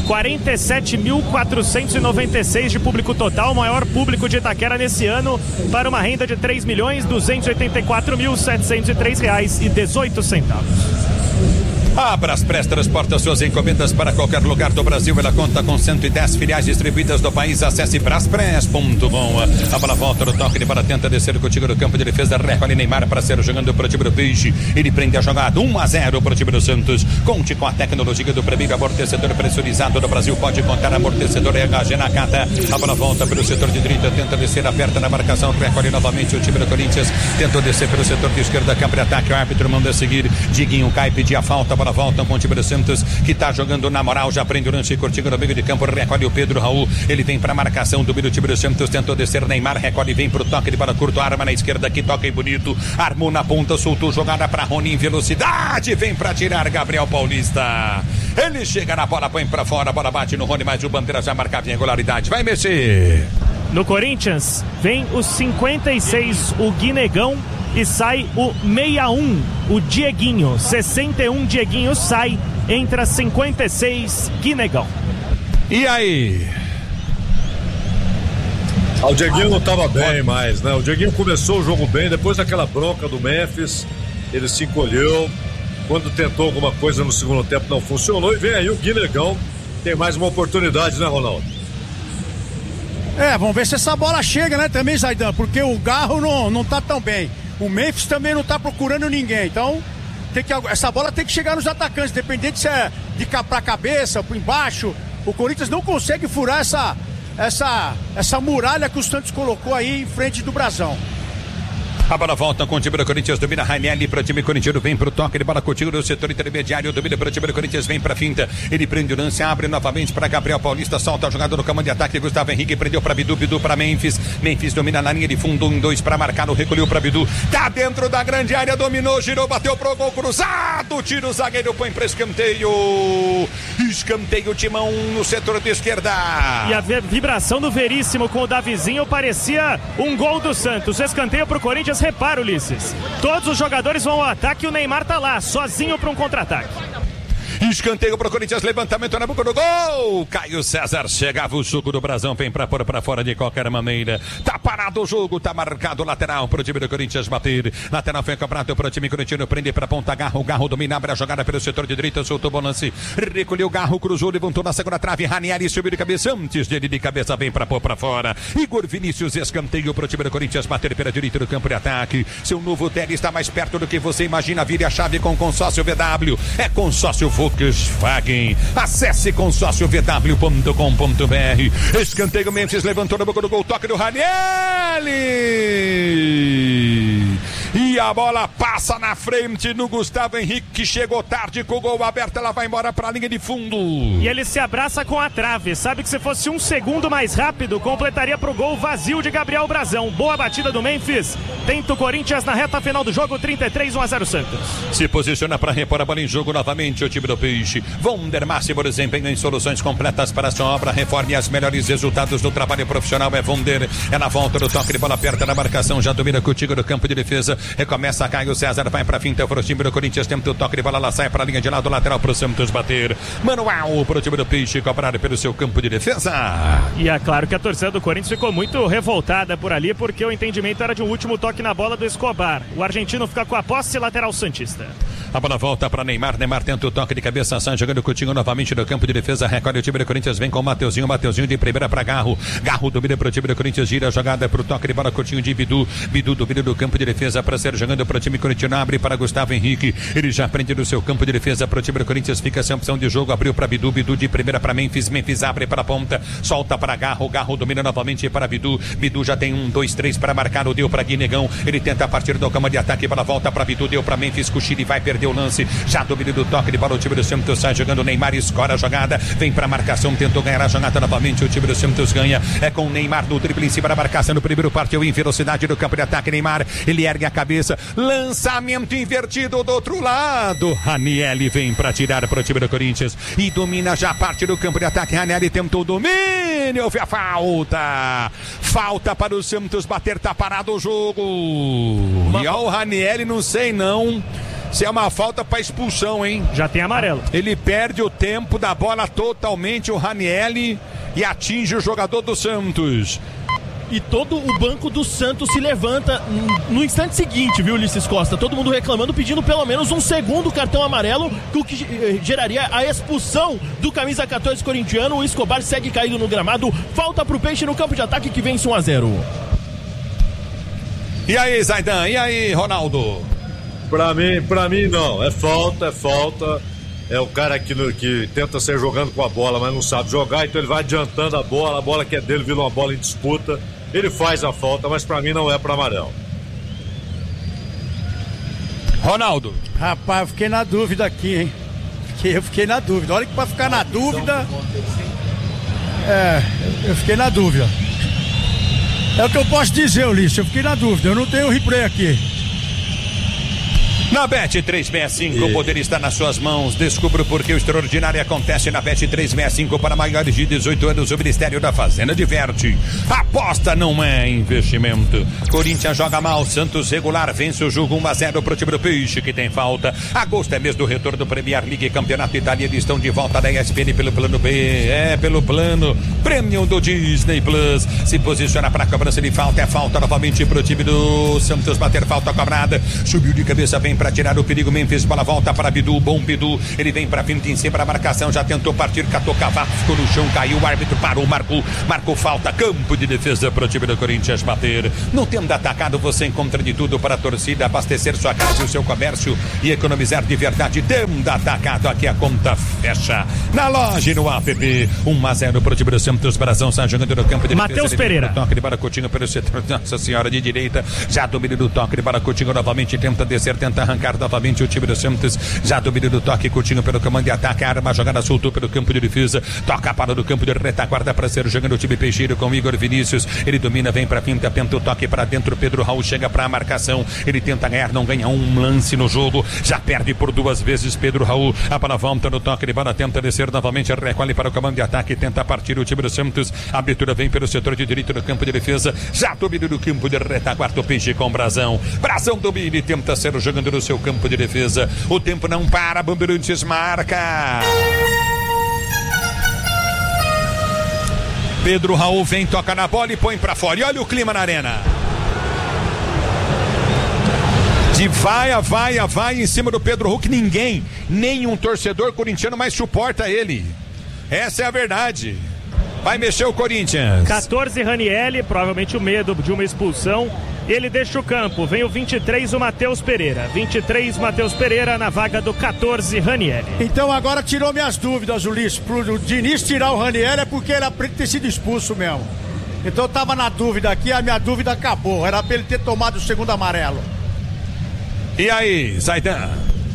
47.496 de público total, o maior público de Itaquera nesse ano, para uma renda de R$3.284.703,18. A Braspress transporta suas encomendas para qualquer lugar do Brasil. Ela conta com 110 filiais distribuídas do país. Acesse braspress.com. A bola volta no toque de bola, tenta descer contigo no campo de defesa. Recolhe Neymar para ser jogando para o time do Peixe. Ele prende a jogada 1-0 para o time do Santos. Conte com a tecnologia do Premib, amortecedor pressurizado do Brasil. Pode contar amortecedor RG Nakata. A bola volta pelo setor de direita, tenta descer, aperta na marcação. Recolhe novamente o time do Corinthians. Tentou descer pelo setor de esquerda, campo de ataque. O árbitro manda seguir. Diguinho cai, pedir a falta. A bola volta com o time do Santos, que tá jogando na moral, já prende o lance curtindo no meio de campo, recolhe o Pedro Raul, ele vem pra marcação do time do Santos, tentou descer, Neymar recolhe, vem pro toque de bola curto, arma na esquerda, que toca e bonito, armou na ponta, soltou jogada pra Rony em velocidade, vem pra tirar Gabriel Paulista, ele chega na bola, põe pra fora, a bola bate no Rony, mas o Bandeira já marcava em regularidade, vai mexer. No Corinthians, vem os 56, o Guinegão, e sai o 61, o Dieguinho. 61, Dieguinho sai, entra 56, Guinegão. E aí? O Dieguinho não estava bem mais, né? O Dieguinho começou o jogo bem, depois daquela bronca do Memphis, ele se encolheu. Quando tentou alguma coisa no segundo tempo não funcionou, e vem aí o Guinegão, tem mais uma oportunidade, né, Ronaldo? Vamos ver se essa bola chega, né, também, Zaidan, porque o Garro não tá tão bem. O Memphis também não tá procurando ninguém, então essa bola tem que chegar nos atacantes, independente se é de cá pra cabeça, por embaixo. O Corinthians não consegue furar essa muralha que o Santos colocou aí em frente do Brasão. A bola volta com o time do Corinthians, domina Rainelli para o time corintiano, vem para o toque de bola contigo no setor intermediário, domina para o time do Corinthians, vem para a finta, ele prende o lance, abre novamente para Gabriel Paulista, solta a jogada no campo de ataque, Gustavo Henrique prendeu para Bidu, Bidu para Memphis domina na linha de fundo, 1-2 para marcar, recolheu para Bidu, tá dentro da grande área, dominou, girou, bateu pro gol cruzado, tira o zagueiro, põe para escanteio, Timão no setor de esquerda. E a vibração do Veríssimo com o Davizinho parecia um gol do Santos, escanteio pro Corinthians. Repara, Ulisses, todos os jogadores vão ao ataque e o Neymar tá lá, sozinho para um contra-ataque. Escanteio pro Corinthians, levantamento na boca do gol. Caio César, chegava o suco do Brasão, vem pra pôr pra fora de qualquer maneira. Tá parado o jogo, tá marcado lateral pro time do Corinthians bater. Lateral foi cobrado pro time corintiano, prende pra ponta, Garro domina, abre a jogada pelo setor de direita, soltou o lance, recolheu Garro, cruzou, levantou na segunda trave, Ranieri subiu de cabeça, antes dele de cabeça, vem pra pôr pra fora. Igor Vinícius, escanteio pro time do Corinthians bater pela direita do campo de ataque. Seu novo tele está mais perto do que você imagina, vire a chave com consórcio VW. É consórcio Volkswagen. Acesse consórciovw.com.br. Escanteio, Memphis levantou na boca do gol, toque do Ranieri. E a bola passa na frente no Gustavo Henrique, que chegou tarde com o gol aberto, ela vai embora pra linha de fundo. E ele se abraça com a trave, sabe que se fosse um segundo mais rápido, completaria pro gol vazio de Gabriel Brazão. Boa batida do Memphis, tenta o Corinthians na reta final do jogo, 33, 1-0 Santos. Se posiciona para repor a bola em jogo novamente o time do Peixe. Vonder máximo desempenho em soluções completas para a sua obra, reforme as melhores resultados do trabalho profissional é Vonder. É na volta do toque de bola perto da marcação, já domina contigo no campo de defesa. Recomeça Caio César, vai pra finta pro time do Corinthians, tenta o toque de bola, ela sai pra linha de lado, lateral pro Santos bater. Manual pro time do Peixe, cobrar pelo seu campo de defesa. E é claro que a torcida do Corinthians ficou muito revoltada por ali, porque o entendimento era de um último toque na bola do Escobar. O argentino fica com a posse, lateral santista. A bola volta para Neymar tenta o toque de cabeça, sai jogando Coutinho novamente no campo de defesa, recolhe o time do Corinthians, vem com o Mateuzinho de primeira para Garro domina para o time do Corinthians, gira a jogada para o toque de bola, Coutinho de Bidu domina do campo de defesa para ser jogando para o time corintiano, abre para Gustavo Henrique, ele já prende no seu campo de defesa para o time do Corinthians, fica sem opção de jogo, abriu para Bidu de primeira para Memphis abre para a ponta, solta para Garro domina novamente para Bidu já tem 1, 2, 3 para marcar, o deu para Guinegão, ele tenta a partir do campo de ataque, bola volta para Bidu, deu para Memphis, Cuxiri vai perder o lance, já domina do toque de bola, o time do Santos sai jogando, Neymar escora a jogada, vem para marcação, tentou ganhar a jogada novamente, o time do Santos ganha, é com o Neymar no drible em cima da marcação, no primeiro partiu em velocidade do campo de ataque, Neymar, ele ergue a cabeça, lançamento invertido do outro lado, Ranieri vem para tirar para o time do Corinthians e domina já a parte do campo de ataque, Ranieri tentou o domínio, houve a falta para o Santos bater, tá parado o jogo, e ao Ranieri não sei não se é uma falta para expulsão, hein? Já tem amarelo. Ele perde o tempo da bola totalmente, o Ranieri, e atinge o jogador do Santos. e todo o banco do Santos se levanta no instante seguinte, viu, Ulisses Costa? Todo mundo reclamando, pedindo pelo menos um segundo cartão amarelo, o que geraria a expulsão do camisa 14 corintiano. O Escobar segue caído no gramado, falta pro Peixe no campo de ataque que vence 1-0. E aí, Zaidan? E aí, Ronaldo? Pra mim não, é falta. É o cara que tenta sair jogando com a bola, mas não sabe jogar, então ele vai adiantando a bola que é dele vira uma bola em disputa. Ele faz a falta, mas pra mim não é pra amarelo. Ronaldo. Rapaz, eu fiquei na dúvida aqui, hein? Eu fiquei na dúvida. Olha que pra ficar na dúvida... eu fiquei na dúvida. É o que eu posso dizer, Ulisses. Eu fiquei na dúvida. Eu não tenho replay aqui. Na Bet365, o poder está nas suas mãos. Descubra por que o extraordinário acontece na Bet365 para maiores de 18 anos. O Ministério da Fazenda diverte. Aposta não é investimento. Corinthians joga mal, Santos regular vence o jogo 1-0 pro time do Peixe, que tem falta. Agosto é mês do retorno do Premier League e Campeonato Italiano. Estão de volta da ESPN pelo plano B. Pelo plano Premium do Disney Plus. Se posiciona para a cobrança de falta. É falta novamente pro time do Santos bater falta cobrada. Subiu de cabeça, vem para tirar o perigo. Memphis, bola volta para Bidu, bom Bidu, ele vem para frente em cima da marcação, já tentou partir, catou cavaco, ficou no chão, caiu, o árbitro parou, marcou falta, campo de defesa para o time do Corinthians bater. No Tenda Atacado você encontra de tudo para a torcida, abastecer sua casa e o seu comércio e economizar de verdade. Tenda Atacado, aqui a conta fecha. Na loja e no app, 1-0 para o time do Santos. Brazão está jogando no campo de defesa. Matheus Pereira. Toque de Baracotinho pelo setor, Nossa Senhora, de direita, já domina do toque de Baracotinho novamente, tenta descer, tenta arrancar novamente o time do Santos, já domina do toque, Coutinho pelo comando de ataque, arma, jogada soltou pelo campo de defesa, toca para do campo de retaguarda para ser jogando o time Peixeiro com Igor Vinícius, ele domina, vem para finta, tenta o toque para dentro, Pedro Raul chega para a marcação, ele tenta ganhar, não ganha um lance no jogo, já perde por 2 vezes Pedro Raul, a bola volta no toque de bola, tenta descer novamente, recolhe para o comando de ataque, tenta partir o time do Santos, a abertura vem pelo setor de direito no campo de defesa, já domina do campo de retaguarda o Peixe com Brazão domina e tenta ser jogando no seu campo de defesa. O tempo não para, Bandeirantes marca. Pedro Raul vem, toca na bola e põe pra fora. E olha o clima na arena. De vai em cima do Pedro Raul, que ninguém, nenhum torcedor corintiano mais suporta ele. Essa é a verdade. Vai mexer o Corinthians. 14, Ranielli, provavelmente o medo de uma expulsão. Ele deixa o campo, vem o 23, o Matheus Pereira. 23, Matheus Pereira na vaga do 14, Ranielli. Então agora tirou minhas dúvidas, Ulisses. Pro Diniz tirar o Ranielli é porque era pra ele ter sido expulso mesmo. Então eu tava na dúvida aqui, a minha dúvida acabou. Era pra ele ter tomado o segundo amarelo. E aí, Zaidan?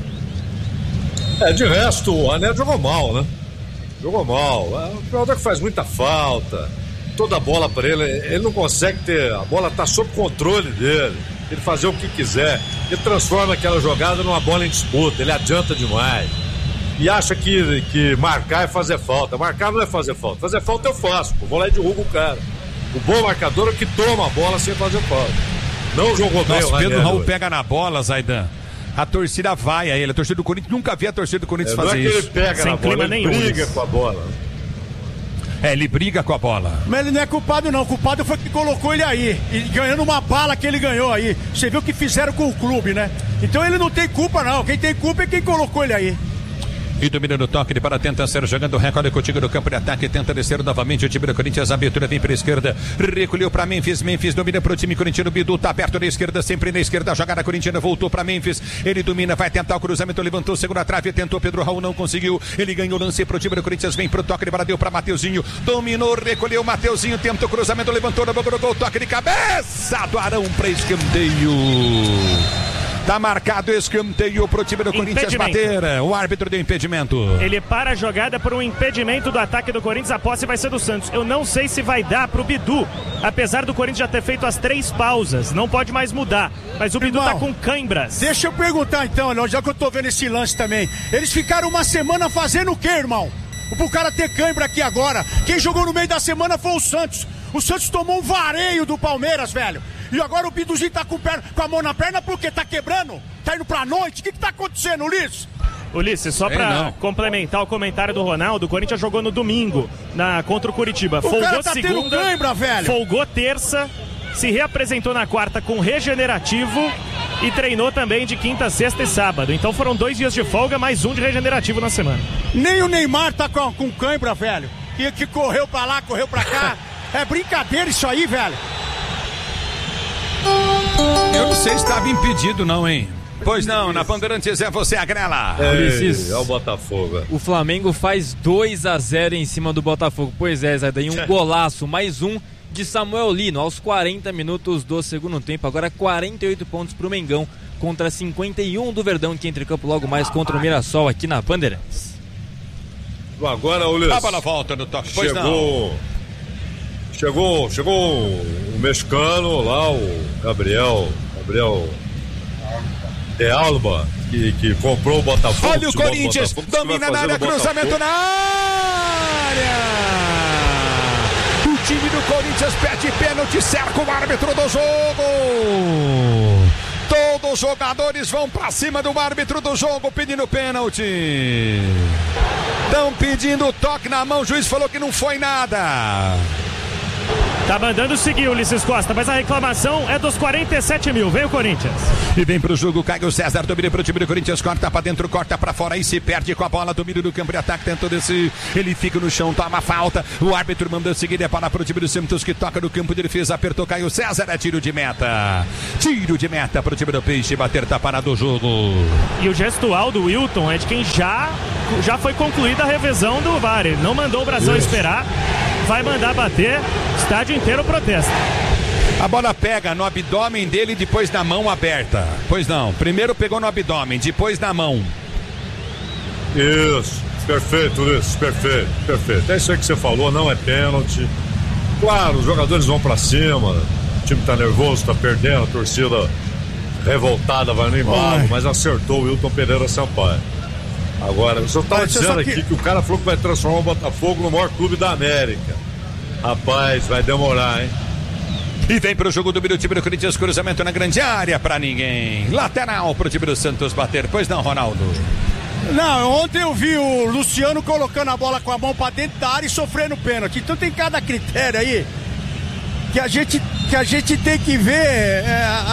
De resto, o Ranielli jogou mal, né? Jogou mal. O jogador que faz muita falta. Toda a bola para ele não consegue ter, a bola tá sob controle dele, ele fazer o que quiser, ele transforma aquela jogada numa bola em disputa, ele adianta demais e acha que marcar é fazer falta. Marcar não é fazer falta eu faço, vou lá e derrubo o cara. O bom marcador é o que toma a bola sem fazer falta. Não jogou bem. Nossa, Pedro Raul pega na bola, Zaidan. A torcida vai a ele, a torcida do Corinthians, nunca vi a torcida do Corinthians fazer isso. Não é que ele pega na bola, ele briga com a bola. Ele briga com a bola. Mas ele não é culpado não, o culpado foi que colocou ele aí, e ganhando uma bala que ele ganhou aí. Você viu o que fizeram com o clube, né? Então ele não tem culpa não, quem tem culpa é quem colocou ele aí. E domina no toque de bola, tenta ser jogando, recolhe contigo no campo de ataque, tenta descer novamente o time do Corinthians, a abertura vem para a esquerda, recolheu para Memphis domina para o time corintiano, Bidu tá perto da esquerda, sempre na esquerda, a jogada corintiana voltou para Memphis, ele domina, vai tentar o cruzamento, levantou, segura a trave, tentou, Pedro Raul não conseguiu, ele ganhou o lance para o time do Corinthians, vem para o toque de bola, deu para Mateuzinho, dominou, recolheu, Mateuzinho, tentou o cruzamento, levantou, na boca do gol, toque de cabeça do Arão para escanteio. Tá marcado escanteio pro time do Corinthians bater. O árbitro deu impedimento. Ele para a jogada por um impedimento do ataque do Corinthians. A posse vai ser do Santos. Eu não sei se vai dar pro Bidu. Apesar do Corinthians já ter feito as 3 pausas. Não pode mais mudar. Mas o Bidu tá com cãibras. Deixa eu perguntar então, já que eu tô vendo esse lance também. Eles ficaram uma semana fazendo o quê, irmão? Pro cara ter cãibra aqui agora. Quem jogou no meio da semana foi o Santos. O Santos tomou um vareio do Palmeiras, velho. E agora o Biduzinho tá com a mão na perna porque tá quebrando? Tá indo pra noite? O que tá acontecendo, Ulisses? Ulisses, só pra complementar o comentário do Ronaldo, o Corinthians jogou no domingo contra o Curitiba. Folgou segunda, cãibra, velho. Folgou terça, se reapresentou na quarta com regenerativo e treinou também de quinta, sexta e sábado. Então foram 2 dias de folga, mais um de regenerativo na semana. Nem o Neymar tá com cãibra, velho. Que correu pra lá, correu pra cá. É brincadeira isso aí, velho. Eu não sei se estava impedido não, hein? Pois não, na Bandeirantes é você a grela. É o Botafogo. O Flamengo faz 2-0 em cima do Botafogo. Pois é, Zé, daí um golaço, mais um de Samuel Lino aos 40 minutos do segundo tempo. Agora 48 pontos pro Mengão contra 51 do Verdão, que entra em campo logo mais contra o Mirassol aqui na Bandeirantes. Agora, Ulisses. A bola volta no toque, pois Chegou o mexicano lá, o Gabriel de Alba, que comprou o Botafogo. Olha o Corinthians, domina na área, cruzamento na área. O time do Corinthians pede pênalti, cerca o árbitro do jogo. Todos os jogadores vão pra cima do árbitro do jogo pedindo pênalti. Estão pedindo toque na mão, o juiz falou que não foi nada. Tá mandando seguir o Ulisses Costa, mas a reclamação é dos 47 mil. Vem o Corinthians. E vem pro jogo, Caio César, domina pro time do Corinthians, corta pra dentro, corta pra fora e se perde com a bola, domínio do campo de ataque, tentou descer, ele fica no chão, toma falta, o árbitro mandou seguir, é para pro time do Santos que toca no campo de defesa, apertou Caio César, é tiro de meta pro time do Peixe, bater, tá parado o jogo. E o gestual do Wilton é de quem já foi concluída a revisão do VAR, ele não mandou o Brasão esperar, vai mandar bater, estádio inteiro protesta. A bola pega no abdômen dele, depois na mão aberta. Pois não, primeiro pegou no abdômen, depois na mão. Isso, perfeito, Ulisses, perfeito. É isso aí que você falou, não é pênalti. Claro, os jogadores vão pra cima, o time tá nervoso, tá perdendo, a torcida revoltada vai no embalo, mas acertou o Wilton Pereira Sampaio. Agora, o senhor tá dizendo aqui que o cara falou que vai transformar o Botafogo no maior clube da América. Rapaz, vai demorar, hein? E vem pro jogo do time do Corinthians, cruzamento na grande área pra ninguém. Lateral pro time do Santos bater. Pois não, Ronaldo? Não, ontem eu vi o Luciano colocando a bola com a mão pra dentro da área e sofrendo pênalti. Então tem cada critério aí que a gente tem que ver.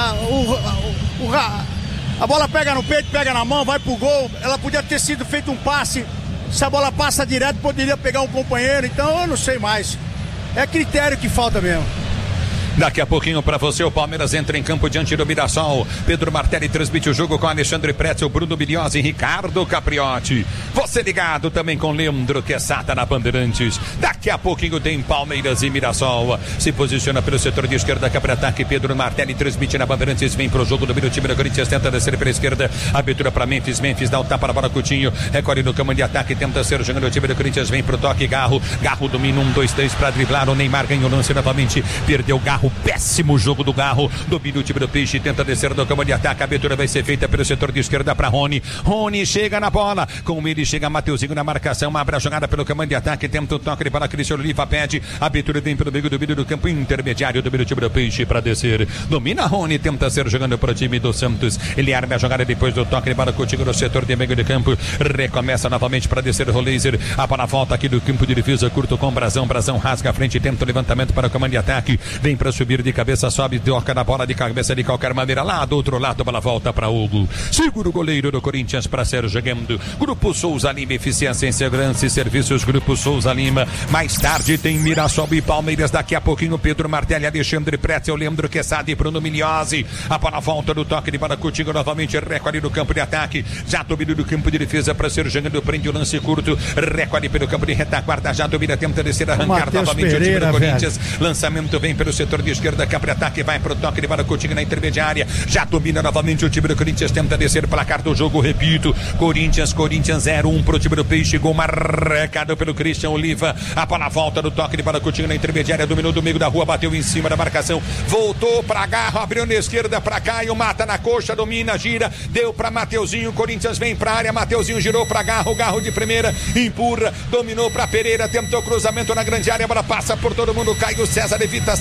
A bola pega no peito, pega na mão, vai pro gol. Ela podia ter sido feito um passe. Se a bola passa direto, poderia pegar um companheiro. Então eu não sei mais. É critério que falta mesmo. Daqui a pouquinho pra você, o Palmeiras entra em campo diante do Mirassol. Pedro Martelli transmite o jogo com Alexandre Pretzel, Bruno Biliosi e Ricardo Capriotti. Você ligado também com Leandro Quessata na Bandeirantes. Daqui a pouquinho tem Palmeiras e Mirassol. Se posiciona pelo setor de esquerda, Capra-ataque. Pedro Martelli transmite na Bandeirantes. Vem pro jogo do time do Corinthians, tenta descer pela esquerda. Abertura pra Memphis dá o tapa na bola, Coutinho. Recorre no campo de ataque, tenta ser jogando o time do Corinthians. Vem pro toque, Garro domina 1, 2, 3 pra driblar. O Neymar ganhou o lance novamente. Perdeu o Garro. Péssimo jogo do Garro, domina o time do Peixe, tenta descer do campo de ataque, a abertura vai ser feita pelo setor de esquerda para Rony chega na bola, com ele chega Mateuzinho na marcação, abre a jogada pelo campo de ataque, tenta o toque para Cristiano Oliva, pede, a abertura vem pelo meio do campo intermediário, domina o time do Peixe para descer, domina Rony, tenta ser jogando para o time do Santos, ele arma a jogada depois do toque para Coutinho no setor de meio de campo, recomeça novamente para descer o laser, a bola volta aqui do campo de defesa, curto com Brasão rasga a frente, tenta o levantamento para o comando de ataque, vem para subir de cabeça, sobe, toca na bola de cabeça de qualquer maneira, lá do outro lado, a bola volta para Hugo, segura o goleiro do Corinthians para ser jogando, Grupo Souza Lima, eficiência em segurança e serviços, Grupo Souza Lima, mais tarde tem Mirassol e Palmeiras, daqui a pouquinho Pedro Martelli, Alexandre Pretzel, Leandro Quessada e Bruno Miliosi, a bola volta do toque de bola, Coutinho novamente, recorde no campo de ataque, já domina do campo de defesa para ser jogando, prende o lance curto, recorde pelo campo de retaguarda, já domina, tenta descer, arrancar Mateus novamente Pereira, o time do Corinthians, velho. Lançamento vem pelo setor de esquerda, Capra-ataque, vai pro toque de bola, Coutinho na intermediária, já domina novamente o time do Corinthians, tenta descer, placar do jogo, repito, Corinthians 0-1 pro time do Peixe, gol marcado pelo Christian Oliva, a bola volta do toque de bola, Coutinho na intermediária, dominou do meio da rua, bateu em cima da marcação, voltou pra Garro, abriu na esquerda pra Caio, mata na coxa, domina, gira, deu pra Mateuzinho, Corinthians vem pra área, Mateuzinho girou pra Garro de primeira, empurra, dominou pra Pereira, tentou cruzamento na grande área, a bola passa por todo mundo, Caio César evita a saída na linha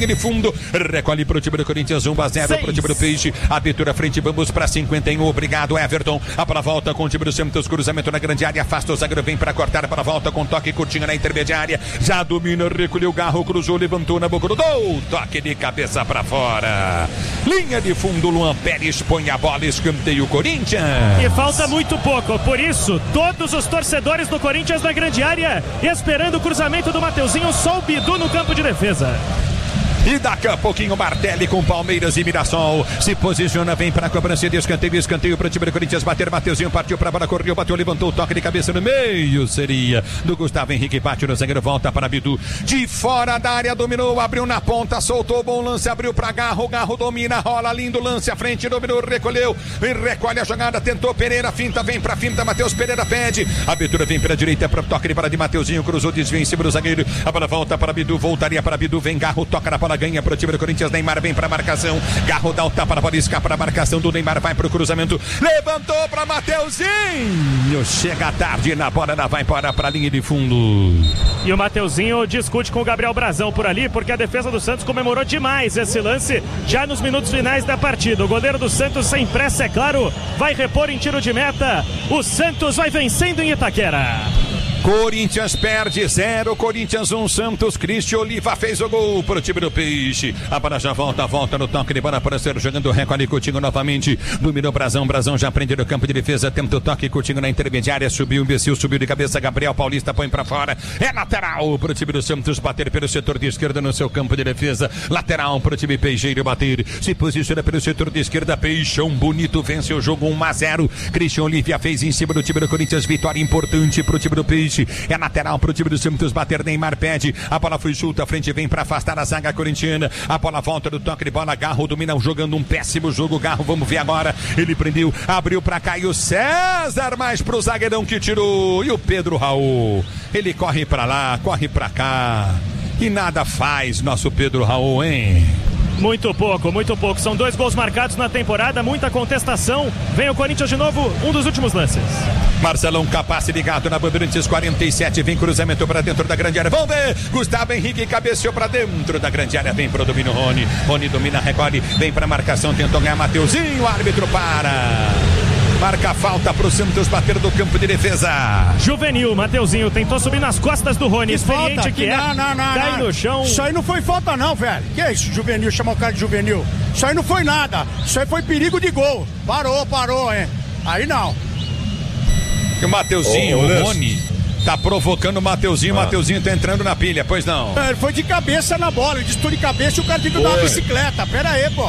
linha de fundo, recolhe pro time do Corinthians, 1-0 pro time do Peixe, abertura frente, vamos pra 51, obrigado Everton, a bola volta com o time do Santos, cruzamento na grande área, afasta o zagueiro, vem pra cortar, para volta com toque curtinho na intermediária, já domina, recolheu o Garro, cruzou, levantou na boca do gol, toque de cabeça pra fora, linha de fundo, Luan Pérez põe a bola, escanteio Corinthians. E falta muito pouco, por isso, todos os torcedores do Corinthians na grande área, esperando o cruzamento do Mateuzinho, só o Bidu no campo de defesa. E daqui a pouquinho Martelli com Palmeiras e Mirassol se posiciona, vem para a cobrança de escanteio para o time do Corinthians bater, Mateuzinho partiu para a bola, correu, bateu, levantou o toque de cabeça no meio, seria do Gustavo Henrique, bate no zagueiro, volta para Bidu, de fora da área, dominou, abriu na ponta, soltou, bom lance, abriu para Garro, Garro domina, rola, lindo lance à frente, dominou, recolheu, recolhe a jogada, tentou Pereira, finta, vem para finta, Matheus Pereira pede, abertura vem pela direita, para o toque para de Mateuzinho, cruzou, desvia em cima do zagueiro, a bola volta para Bidu, voltaria para Bidu, vem Garro, toca na bola, ganha para o time do Corinthians, Neymar vem para a marcação, Garro dá o tapa na bola, escapa para a marcação do Neymar, vai para o cruzamento, levantou para Mateuzinho, chega tarde na bola, ela vai para a linha de fundo. E o Mateuzinho discute com o Gabriel Brazão por ali, porque a defesa do Santos comemorou demais esse lance já nos minutos finais da partida. O goleiro do Santos, sem pressa, é claro, vai repor em tiro de meta. O Santos vai vencendo em Itaquera. Corinthians perde 0, Corinthians 1, Santos, Cristian Oliva fez o gol para o time do Peixe, a bola já volta no toque de bola para ser jogando o recolhe Coutinho novamente, dominou Brazão já prende no campo de defesa, tenta o toque, Coutinho na intermediária, subiu, imbecil, subiu de cabeça, Gabriel Paulista põe para fora, é lateral para o time do Santos bater pelo setor de esquerda no seu campo de defesa, lateral para o time peixeiro bater, se posiciona pelo setor de esquerda, Peixão bonito, vence o jogo 1-0, Cristian Oliva fez em cima do time do Corinthians, vitória importante para o time do Peixe. É lateral para o time do Santos bater, Neymar pede, a bola foi solta, a frente vem para afastar a zaga corintiana, a bola volta do toque de bola, Garro domina, jogando um péssimo jogo, Garro, vamos ver agora, ele prendeu, abriu para Caio César, mais pro zagueirão que tirou, e o Pedro Raul, ele corre para lá, corre para cá, e nada faz nosso Pedro Raul, hein? Muito pouco, são 2 gols marcados na temporada, muita contestação, vem o Corinthians de novo, um dos últimos lances. Marcelão Capaz ligado na Bandeirantes 47, vem cruzamento para dentro da grande área, vamos ver, Gustavo Henrique cabeceou para dentro da grande área, vem pro domínio Rony domina, recolhe, vem para marcação, tentou ganhar Mateuzinho, o árbitro marca a falta pro Santos bater do campo de defesa. Juvenil, Mateuzinho tentou subir nas costas do Rony, experiente falta, que é, cai no chão. Isso aí não foi falta não, velho. Que é isso, Juvenil, chamar o cara de Juvenil? Isso aí não foi nada, isso aí foi perigo de gol. Parou, hein? Aí não. E o Mateuzinho, o Rony, tá provocando o Mateuzinho, Mateuzinho tá entrando na pilha, pois não? Ele foi de cabeça na bola, ele distou de cabeça e o cara tem que dar uma bicicleta, pera aí, pô.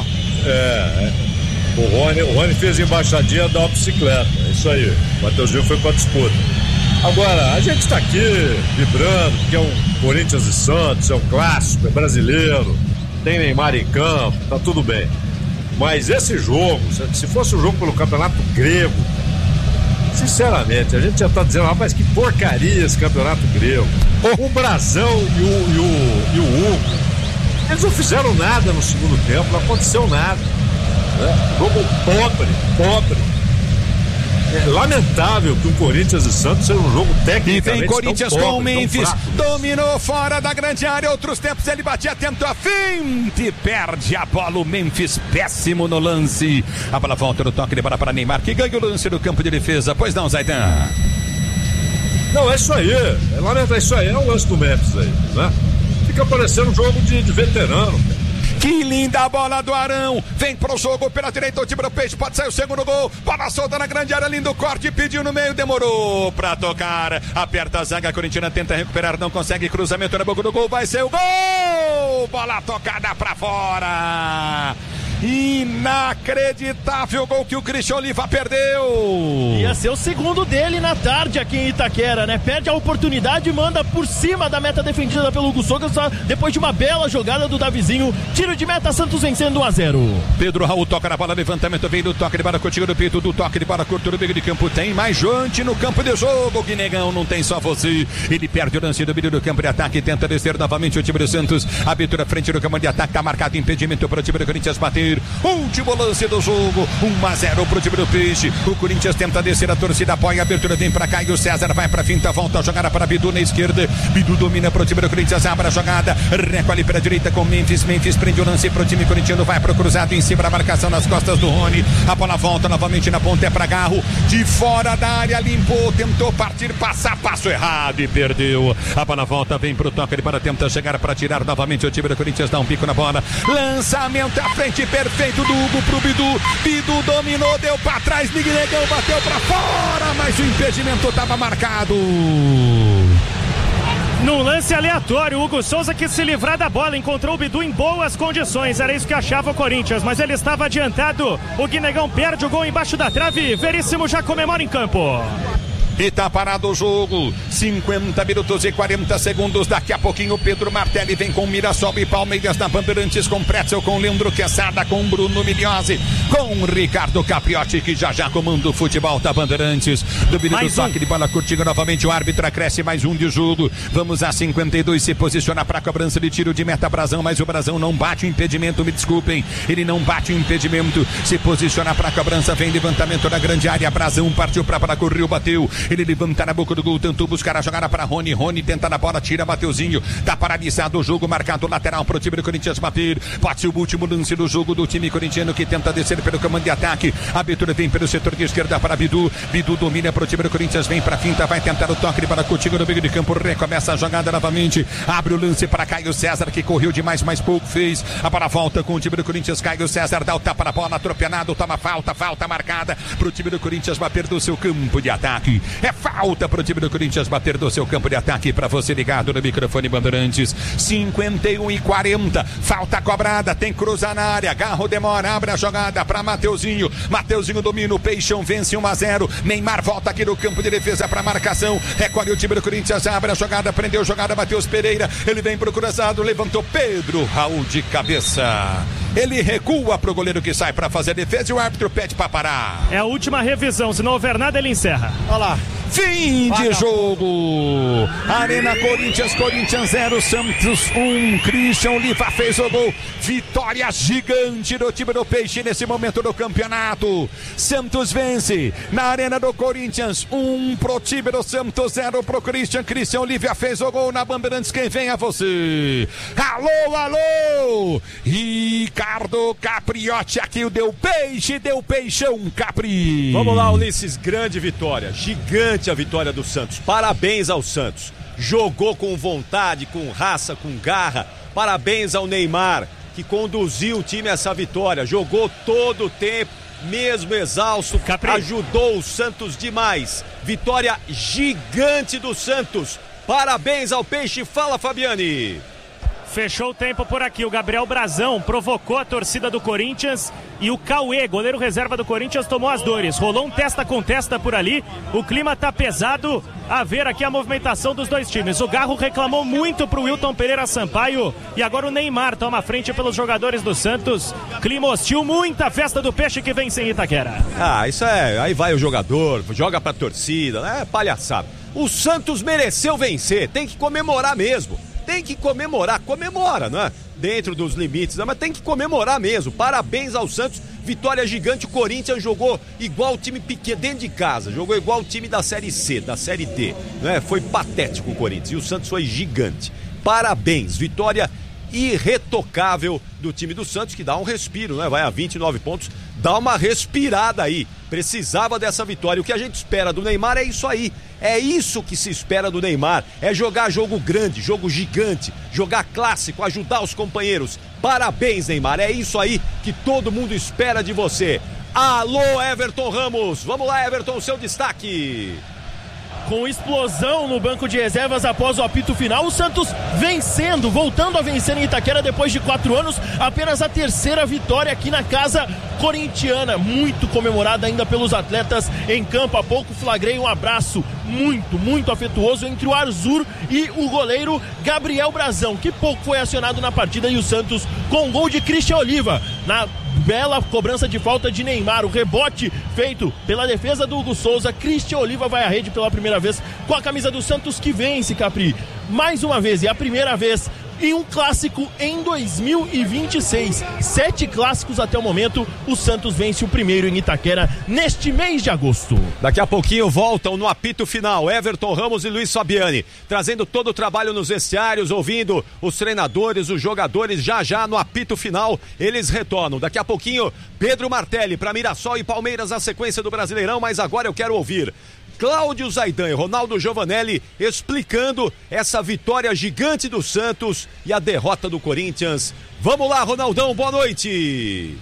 O Rony fez embaixadinha da bicicleta, é isso aí, o Mateuzinho foi pra disputa. Agora, a gente tá aqui vibrando, porque é um Corinthians e Santos, é um clássico, é brasileiro, tem Neymar em campo, tá tudo bem. Mas esse jogo, se fosse um jogo pelo Campeonato Grego, sinceramente, a gente já tá dizendo, rapaz, que porcaria esse Campeonato Grego. O Brazão e o Hugo, eles não fizeram nada no segundo tempo, não aconteceu nada. Jogo pobre. É lamentável que o Corinthians e Santos seja um jogo técnico. E vem Corinthians com o Memphis, dominou fora da grande área, outros tempos ele batia, tentou a finta e perde a bola, o Memphis péssimo no lance, a bola volta no toque de bola para Neymar, que ganha o lance do campo de defesa, pois não, Zaidan? Não, é isso aí, é lamentável, isso aí é o lance do Memphis aí, né? Fica parecendo um jogo de veterano, cara. Que linda a bola do Arão, vem pro jogo pela direita o time do Peixe, pode sair o segundo gol, bola solta na grande área, lindo corte, pediu no meio, demorou pra tocar, aperta a zaga corintiana, tenta recuperar, não consegue, cruzamento na boca do gol, vai ser o gol, bola tocada pra fora. Inacreditável gol que o Cristian Oliva perdeu. Ia ser o segundo dele na tarde aqui em Itaquera, né? Perde a oportunidade e manda por cima da meta defendida pelo Hugo Sogas, depois de uma bela jogada do Davizinho. Tiro de meta, Santos vencendo 1-0. Pedro Raul toca na bola, levantamento, vem do toque de bola, Coutinho do peito, do toque de bola, curto no meio de campo, tem mais gente no campo de jogo, Guinegão, não tem só você. Ele perde o lance do meio do campo de ataque, tenta descer novamente o time do Santos, abertura frente do campo de ataque, tá marcado impedimento para o time do Corinthians bater. Bapir. Último lance do jogo, 1-0 pro time do Peixe. O Corinthians tenta descer, a torcida apoia, a abertura vem pra cá e o César vai pra finta, volta a jogada para Bidu na esquerda. Bidu domina pro time do Corinthians, abre a jogada, recolhe pra direita com Memphis. Memphis prende o lance pro time corintiano, vai pro cruzado em cima da marcação nas costas do Rony. A bola volta novamente na ponta, é pra Garro, de fora da área, limpou, tentou partir, passar, passo errado e perdeu. A bola volta, vem pro toque, ele para tentar chegar para tirar novamente. O time do Corinthians dá um pico na bola, lançamento à frente perfeito do Hugo pro Bidu. Bidu dominou, deu pra trás, Miguelegão bateu pra fora, mas o impedimento estava marcado. Num lance aleatório, o Hugo Souza quis se livrar da bola, encontrou o Bidu em boas condições, era isso que achava o Corinthians, mas ele estava adiantado. O Guinegão perde o gol embaixo da trave, Veríssimo já comemora em campo. E tá parado o jogo, 50 minutos e 40 segundos. Daqui a pouquinho Pedro Martelli vem com Mirassol e Palmeiras na Bandeirantes, com Pretzel, com Leandro Quesada, com Bruno Migliozzi, com Ricardo Capriotti, que já comanda o futebol da Bandeirantes. Domínio do toque de bola curtinho novamente, o árbitro acresce mais um de jogo. Vamos a 52, se posiciona para a cobrança de tiro de meta Brazão, mas o Brazão não bate o impedimento, me desculpem, ele não bate o impedimento, se posiciona para a cobrança, vem levantamento da grande área, Brazão partiu para correu, bateu. Ele levanta na boca do gol, tentou buscar a jogada para Rony. Rony tenta na bola, tira Mateuzinho. Tá paralisado o jogo, marcado lateral pro time do Corinthians bater. Pode ser o último lance do jogo do time corintiano, que tenta descer pelo comando de ataque. A abertura vem pelo setor de esquerda para Bidu. Bidu domina pro time do Corinthians, vem pra finta, vai tentar o toque de bola Coutinho no meio de campo. Recomeça a jogada novamente. Abre o lance para Caio César, que correu demais, mas pouco fez. A bola volta com o time do Corinthians. Caio César dá o tapa na bola, atropelado, toma falta marcada pro time do Corinthians bater do seu campo de ataque. É falta pro time do Corinthians bater do seu campo de ataque, para você ligado no microfone Bandeirantes. 51 e 40, falta cobrada, tem cruzar na área, Garro demora, abre a jogada para Mateuzinho. Mateuzinho domina, o Peixão vence 1-0. Neymar volta aqui no campo de defesa para marcação, recolhe o time do Corinthians, abre a jogada, prendeu a jogada, Matheus Pereira, ele vem pro cruzado, levantou Pedro Raul de cabeça. Ele recua pro goleiro que sai para fazer a defesa e o árbitro pede para parar. É a última revisão, se não houver nada ele encerra. Olha lá. Fim de jogo. Arena Corinthians 0, Santos 1. Christian Oliva fez o gol. Vitória gigante do time do Peixe nesse momento do campeonato. Santos vence na Arena do Corinthians, 1 pro time do Santos, 0 pro Christian. Christian Oliva fez o gol na Bandeirantes. Quem vem é você. Alô. Ricardo Capriotti aqui, deu Peixe, deu Peixão, Capri. Vamos lá, Ulisses, grande vitória, gigante a vitória do Santos, parabéns ao Santos, jogou com vontade, com raça, com garra, parabéns ao Neymar, que conduziu o time a essa vitória, jogou todo o tempo, mesmo exausto, ajudou o Santos demais, vitória gigante do Santos, parabéns ao Peixe, fala Fabiane. Fechou o tempo por aqui, o Gabriel Brazão provocou a torcida do Corinthians e o Cauê, goleiro reserva do Corinthians, tomou as dores. Rolou um testa com testa por ali, o clima tá pesado, a ver aqui a movimentação dos dois times. O Garro reclamou muito pro Wilton Pereira Sampaio e agora o Neymar toma a frente pelos jogadores do Santos. Clima hostil, muita festa do Peixe que vem sem Itaquera. Isso é, aí vai o jogador, joga pra torcida, é palhaçada. O Santos mereceu vencer, tem que comemorar mesmo. Tem que comemorar, comemora, né? Dentro dos limites, né? Mas tem que comemorar mesmo. Parabéns ao Santos, vitória gigante. O Corinthians jogou igual o time pequeno dentro de casa, jogou igual o time da Série C, da Série D, né? Foi patético o Corinthians e o Santos foi gigante. Parabéns, vitória irretocável do time do Santos, que dá um respiro, né? Vai a 29 pontos, dá uma respirada aí. Precisava dessa vitória. O que a gente espera do Neymar é isso aí. É isso que se espera do Neymar. É jogar jogo grande, jogo gigante, jogar clássico, ajudar os companheiros. Parabéns, Neymar. É isso aí que todo mundo espera de você. Alô, Everton Ramos. Vamos lá, Everton, seu destaque. Com explosão no banco de reservas após o apito final, o Santos vencendo, voltando a vencer em Itaquera depois de 4 anos, apenas a terceira vitória aqui na casa corintiana, muito comemorada ainda pelos atletas em campo. Há pouco flagrei um abraço muito afetuoso entre o Arzur e o goleiro Gabriel Brazão, que pouco foi acionado na partida, e o Santos com um gol de Christian Oliva na bela cobrança de falta de Neymar, o rebote feito pela defesa do Hugo Souza. Christian Oliva vai à rede pela primeira vez com a camisa do Santos, que vence, Capri, mais uma vez, e a primeira vez e um clássico em 2026. 7 clássicos até o momento. O Santos vence o primeiro em Itaquera neste mês de agosto. Daqui a pouquinho voltam no apito final Everton Ramos e Luiz Fabiani, trazendo todo o trabalho nos vestiários, ouvindo os treinadores, os jogadores. Já no apito final eles retornam. Daqui a pouquinho Pedro Martelli para Mirassol e Palmeiras na sequência do Brasileirão, mas agora eu quero ouvir Cláudio Zaidan e Ronaldo Giovanelli explicando essa vitória gigante do Santos e a derrota do Corinthians. Vamos lá, Ronaldão, boa noite.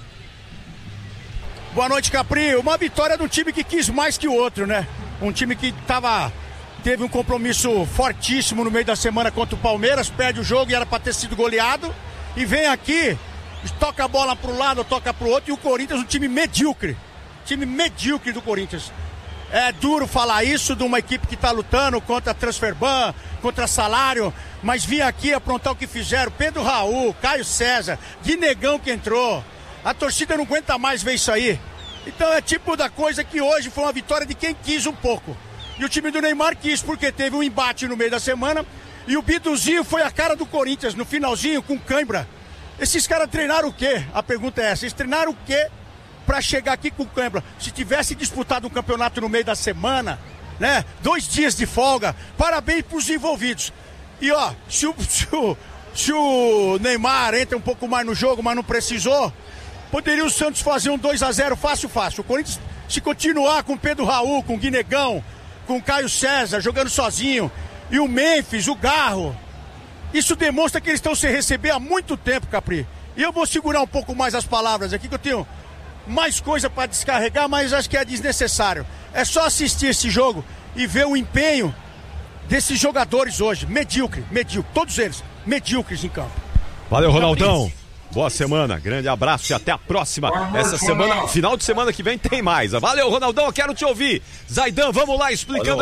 Boa noite, Capri. Uma vitória de um time que quis mais que o outro, né? Um time que teve um compromisso fortíssimo no meio da semana contra o Palmeiras, perde o jogo e era para ter sido goleado, e vem aqui, toca a bola para um lado, toca para o outro, e o Corinthians um time medíocre do Corinthians. É duro falar isso de uma equipe que está lutando contra transferban, contra salário, mas vir aqui aprontar o que fizeram. Pedro Raul, Caio César, Guinegão que entrou. A torcida não aguenta mais ver isso aí. Então é tipo da coisa que hoje foi uma vitória de quem quis um pouco. E o time do Neymar quis, porque teve um embate no meio da semana, e o Biduzinho foi a cara do Corinthians no finalzinho com cãibra. Esses caras treinaram o quê? A pergunta é essa, eles treinaram o quê para chegar aqui com cãibra? Se tivesse disputado um campeonato no meio da semana, né? 2 dias de folga, parabéns pros envolvidos. E ó, se o Neymar entra um pouco mais no jogo, mas não precisou, poderia o Santos fazer um 2-0 fácil. O Corinthians, se continuar com Pedro Raul, com Guinegão, com Caio César jogando sozinho, e o Memphis, o Garro, isso demonstra que eles estão sem receber há muito tempo, Capri. E eu vou segurar um pouco mais as palavras aqui, que eu tenho mais coisa para descarregar, mas acho que é desnecessário. É só assistir esse jogo e ver o empenho desses jogadores hoje. Medíocre, todos eles medíocres em campo. Valeu, Ronaldão. Boa semana, grande abraço e até a próxima. Essa semana, final de semana que vem tem mais. Valeu, Ronaldão, eu quero te ouvir. Zaidan, vamos lá explicando.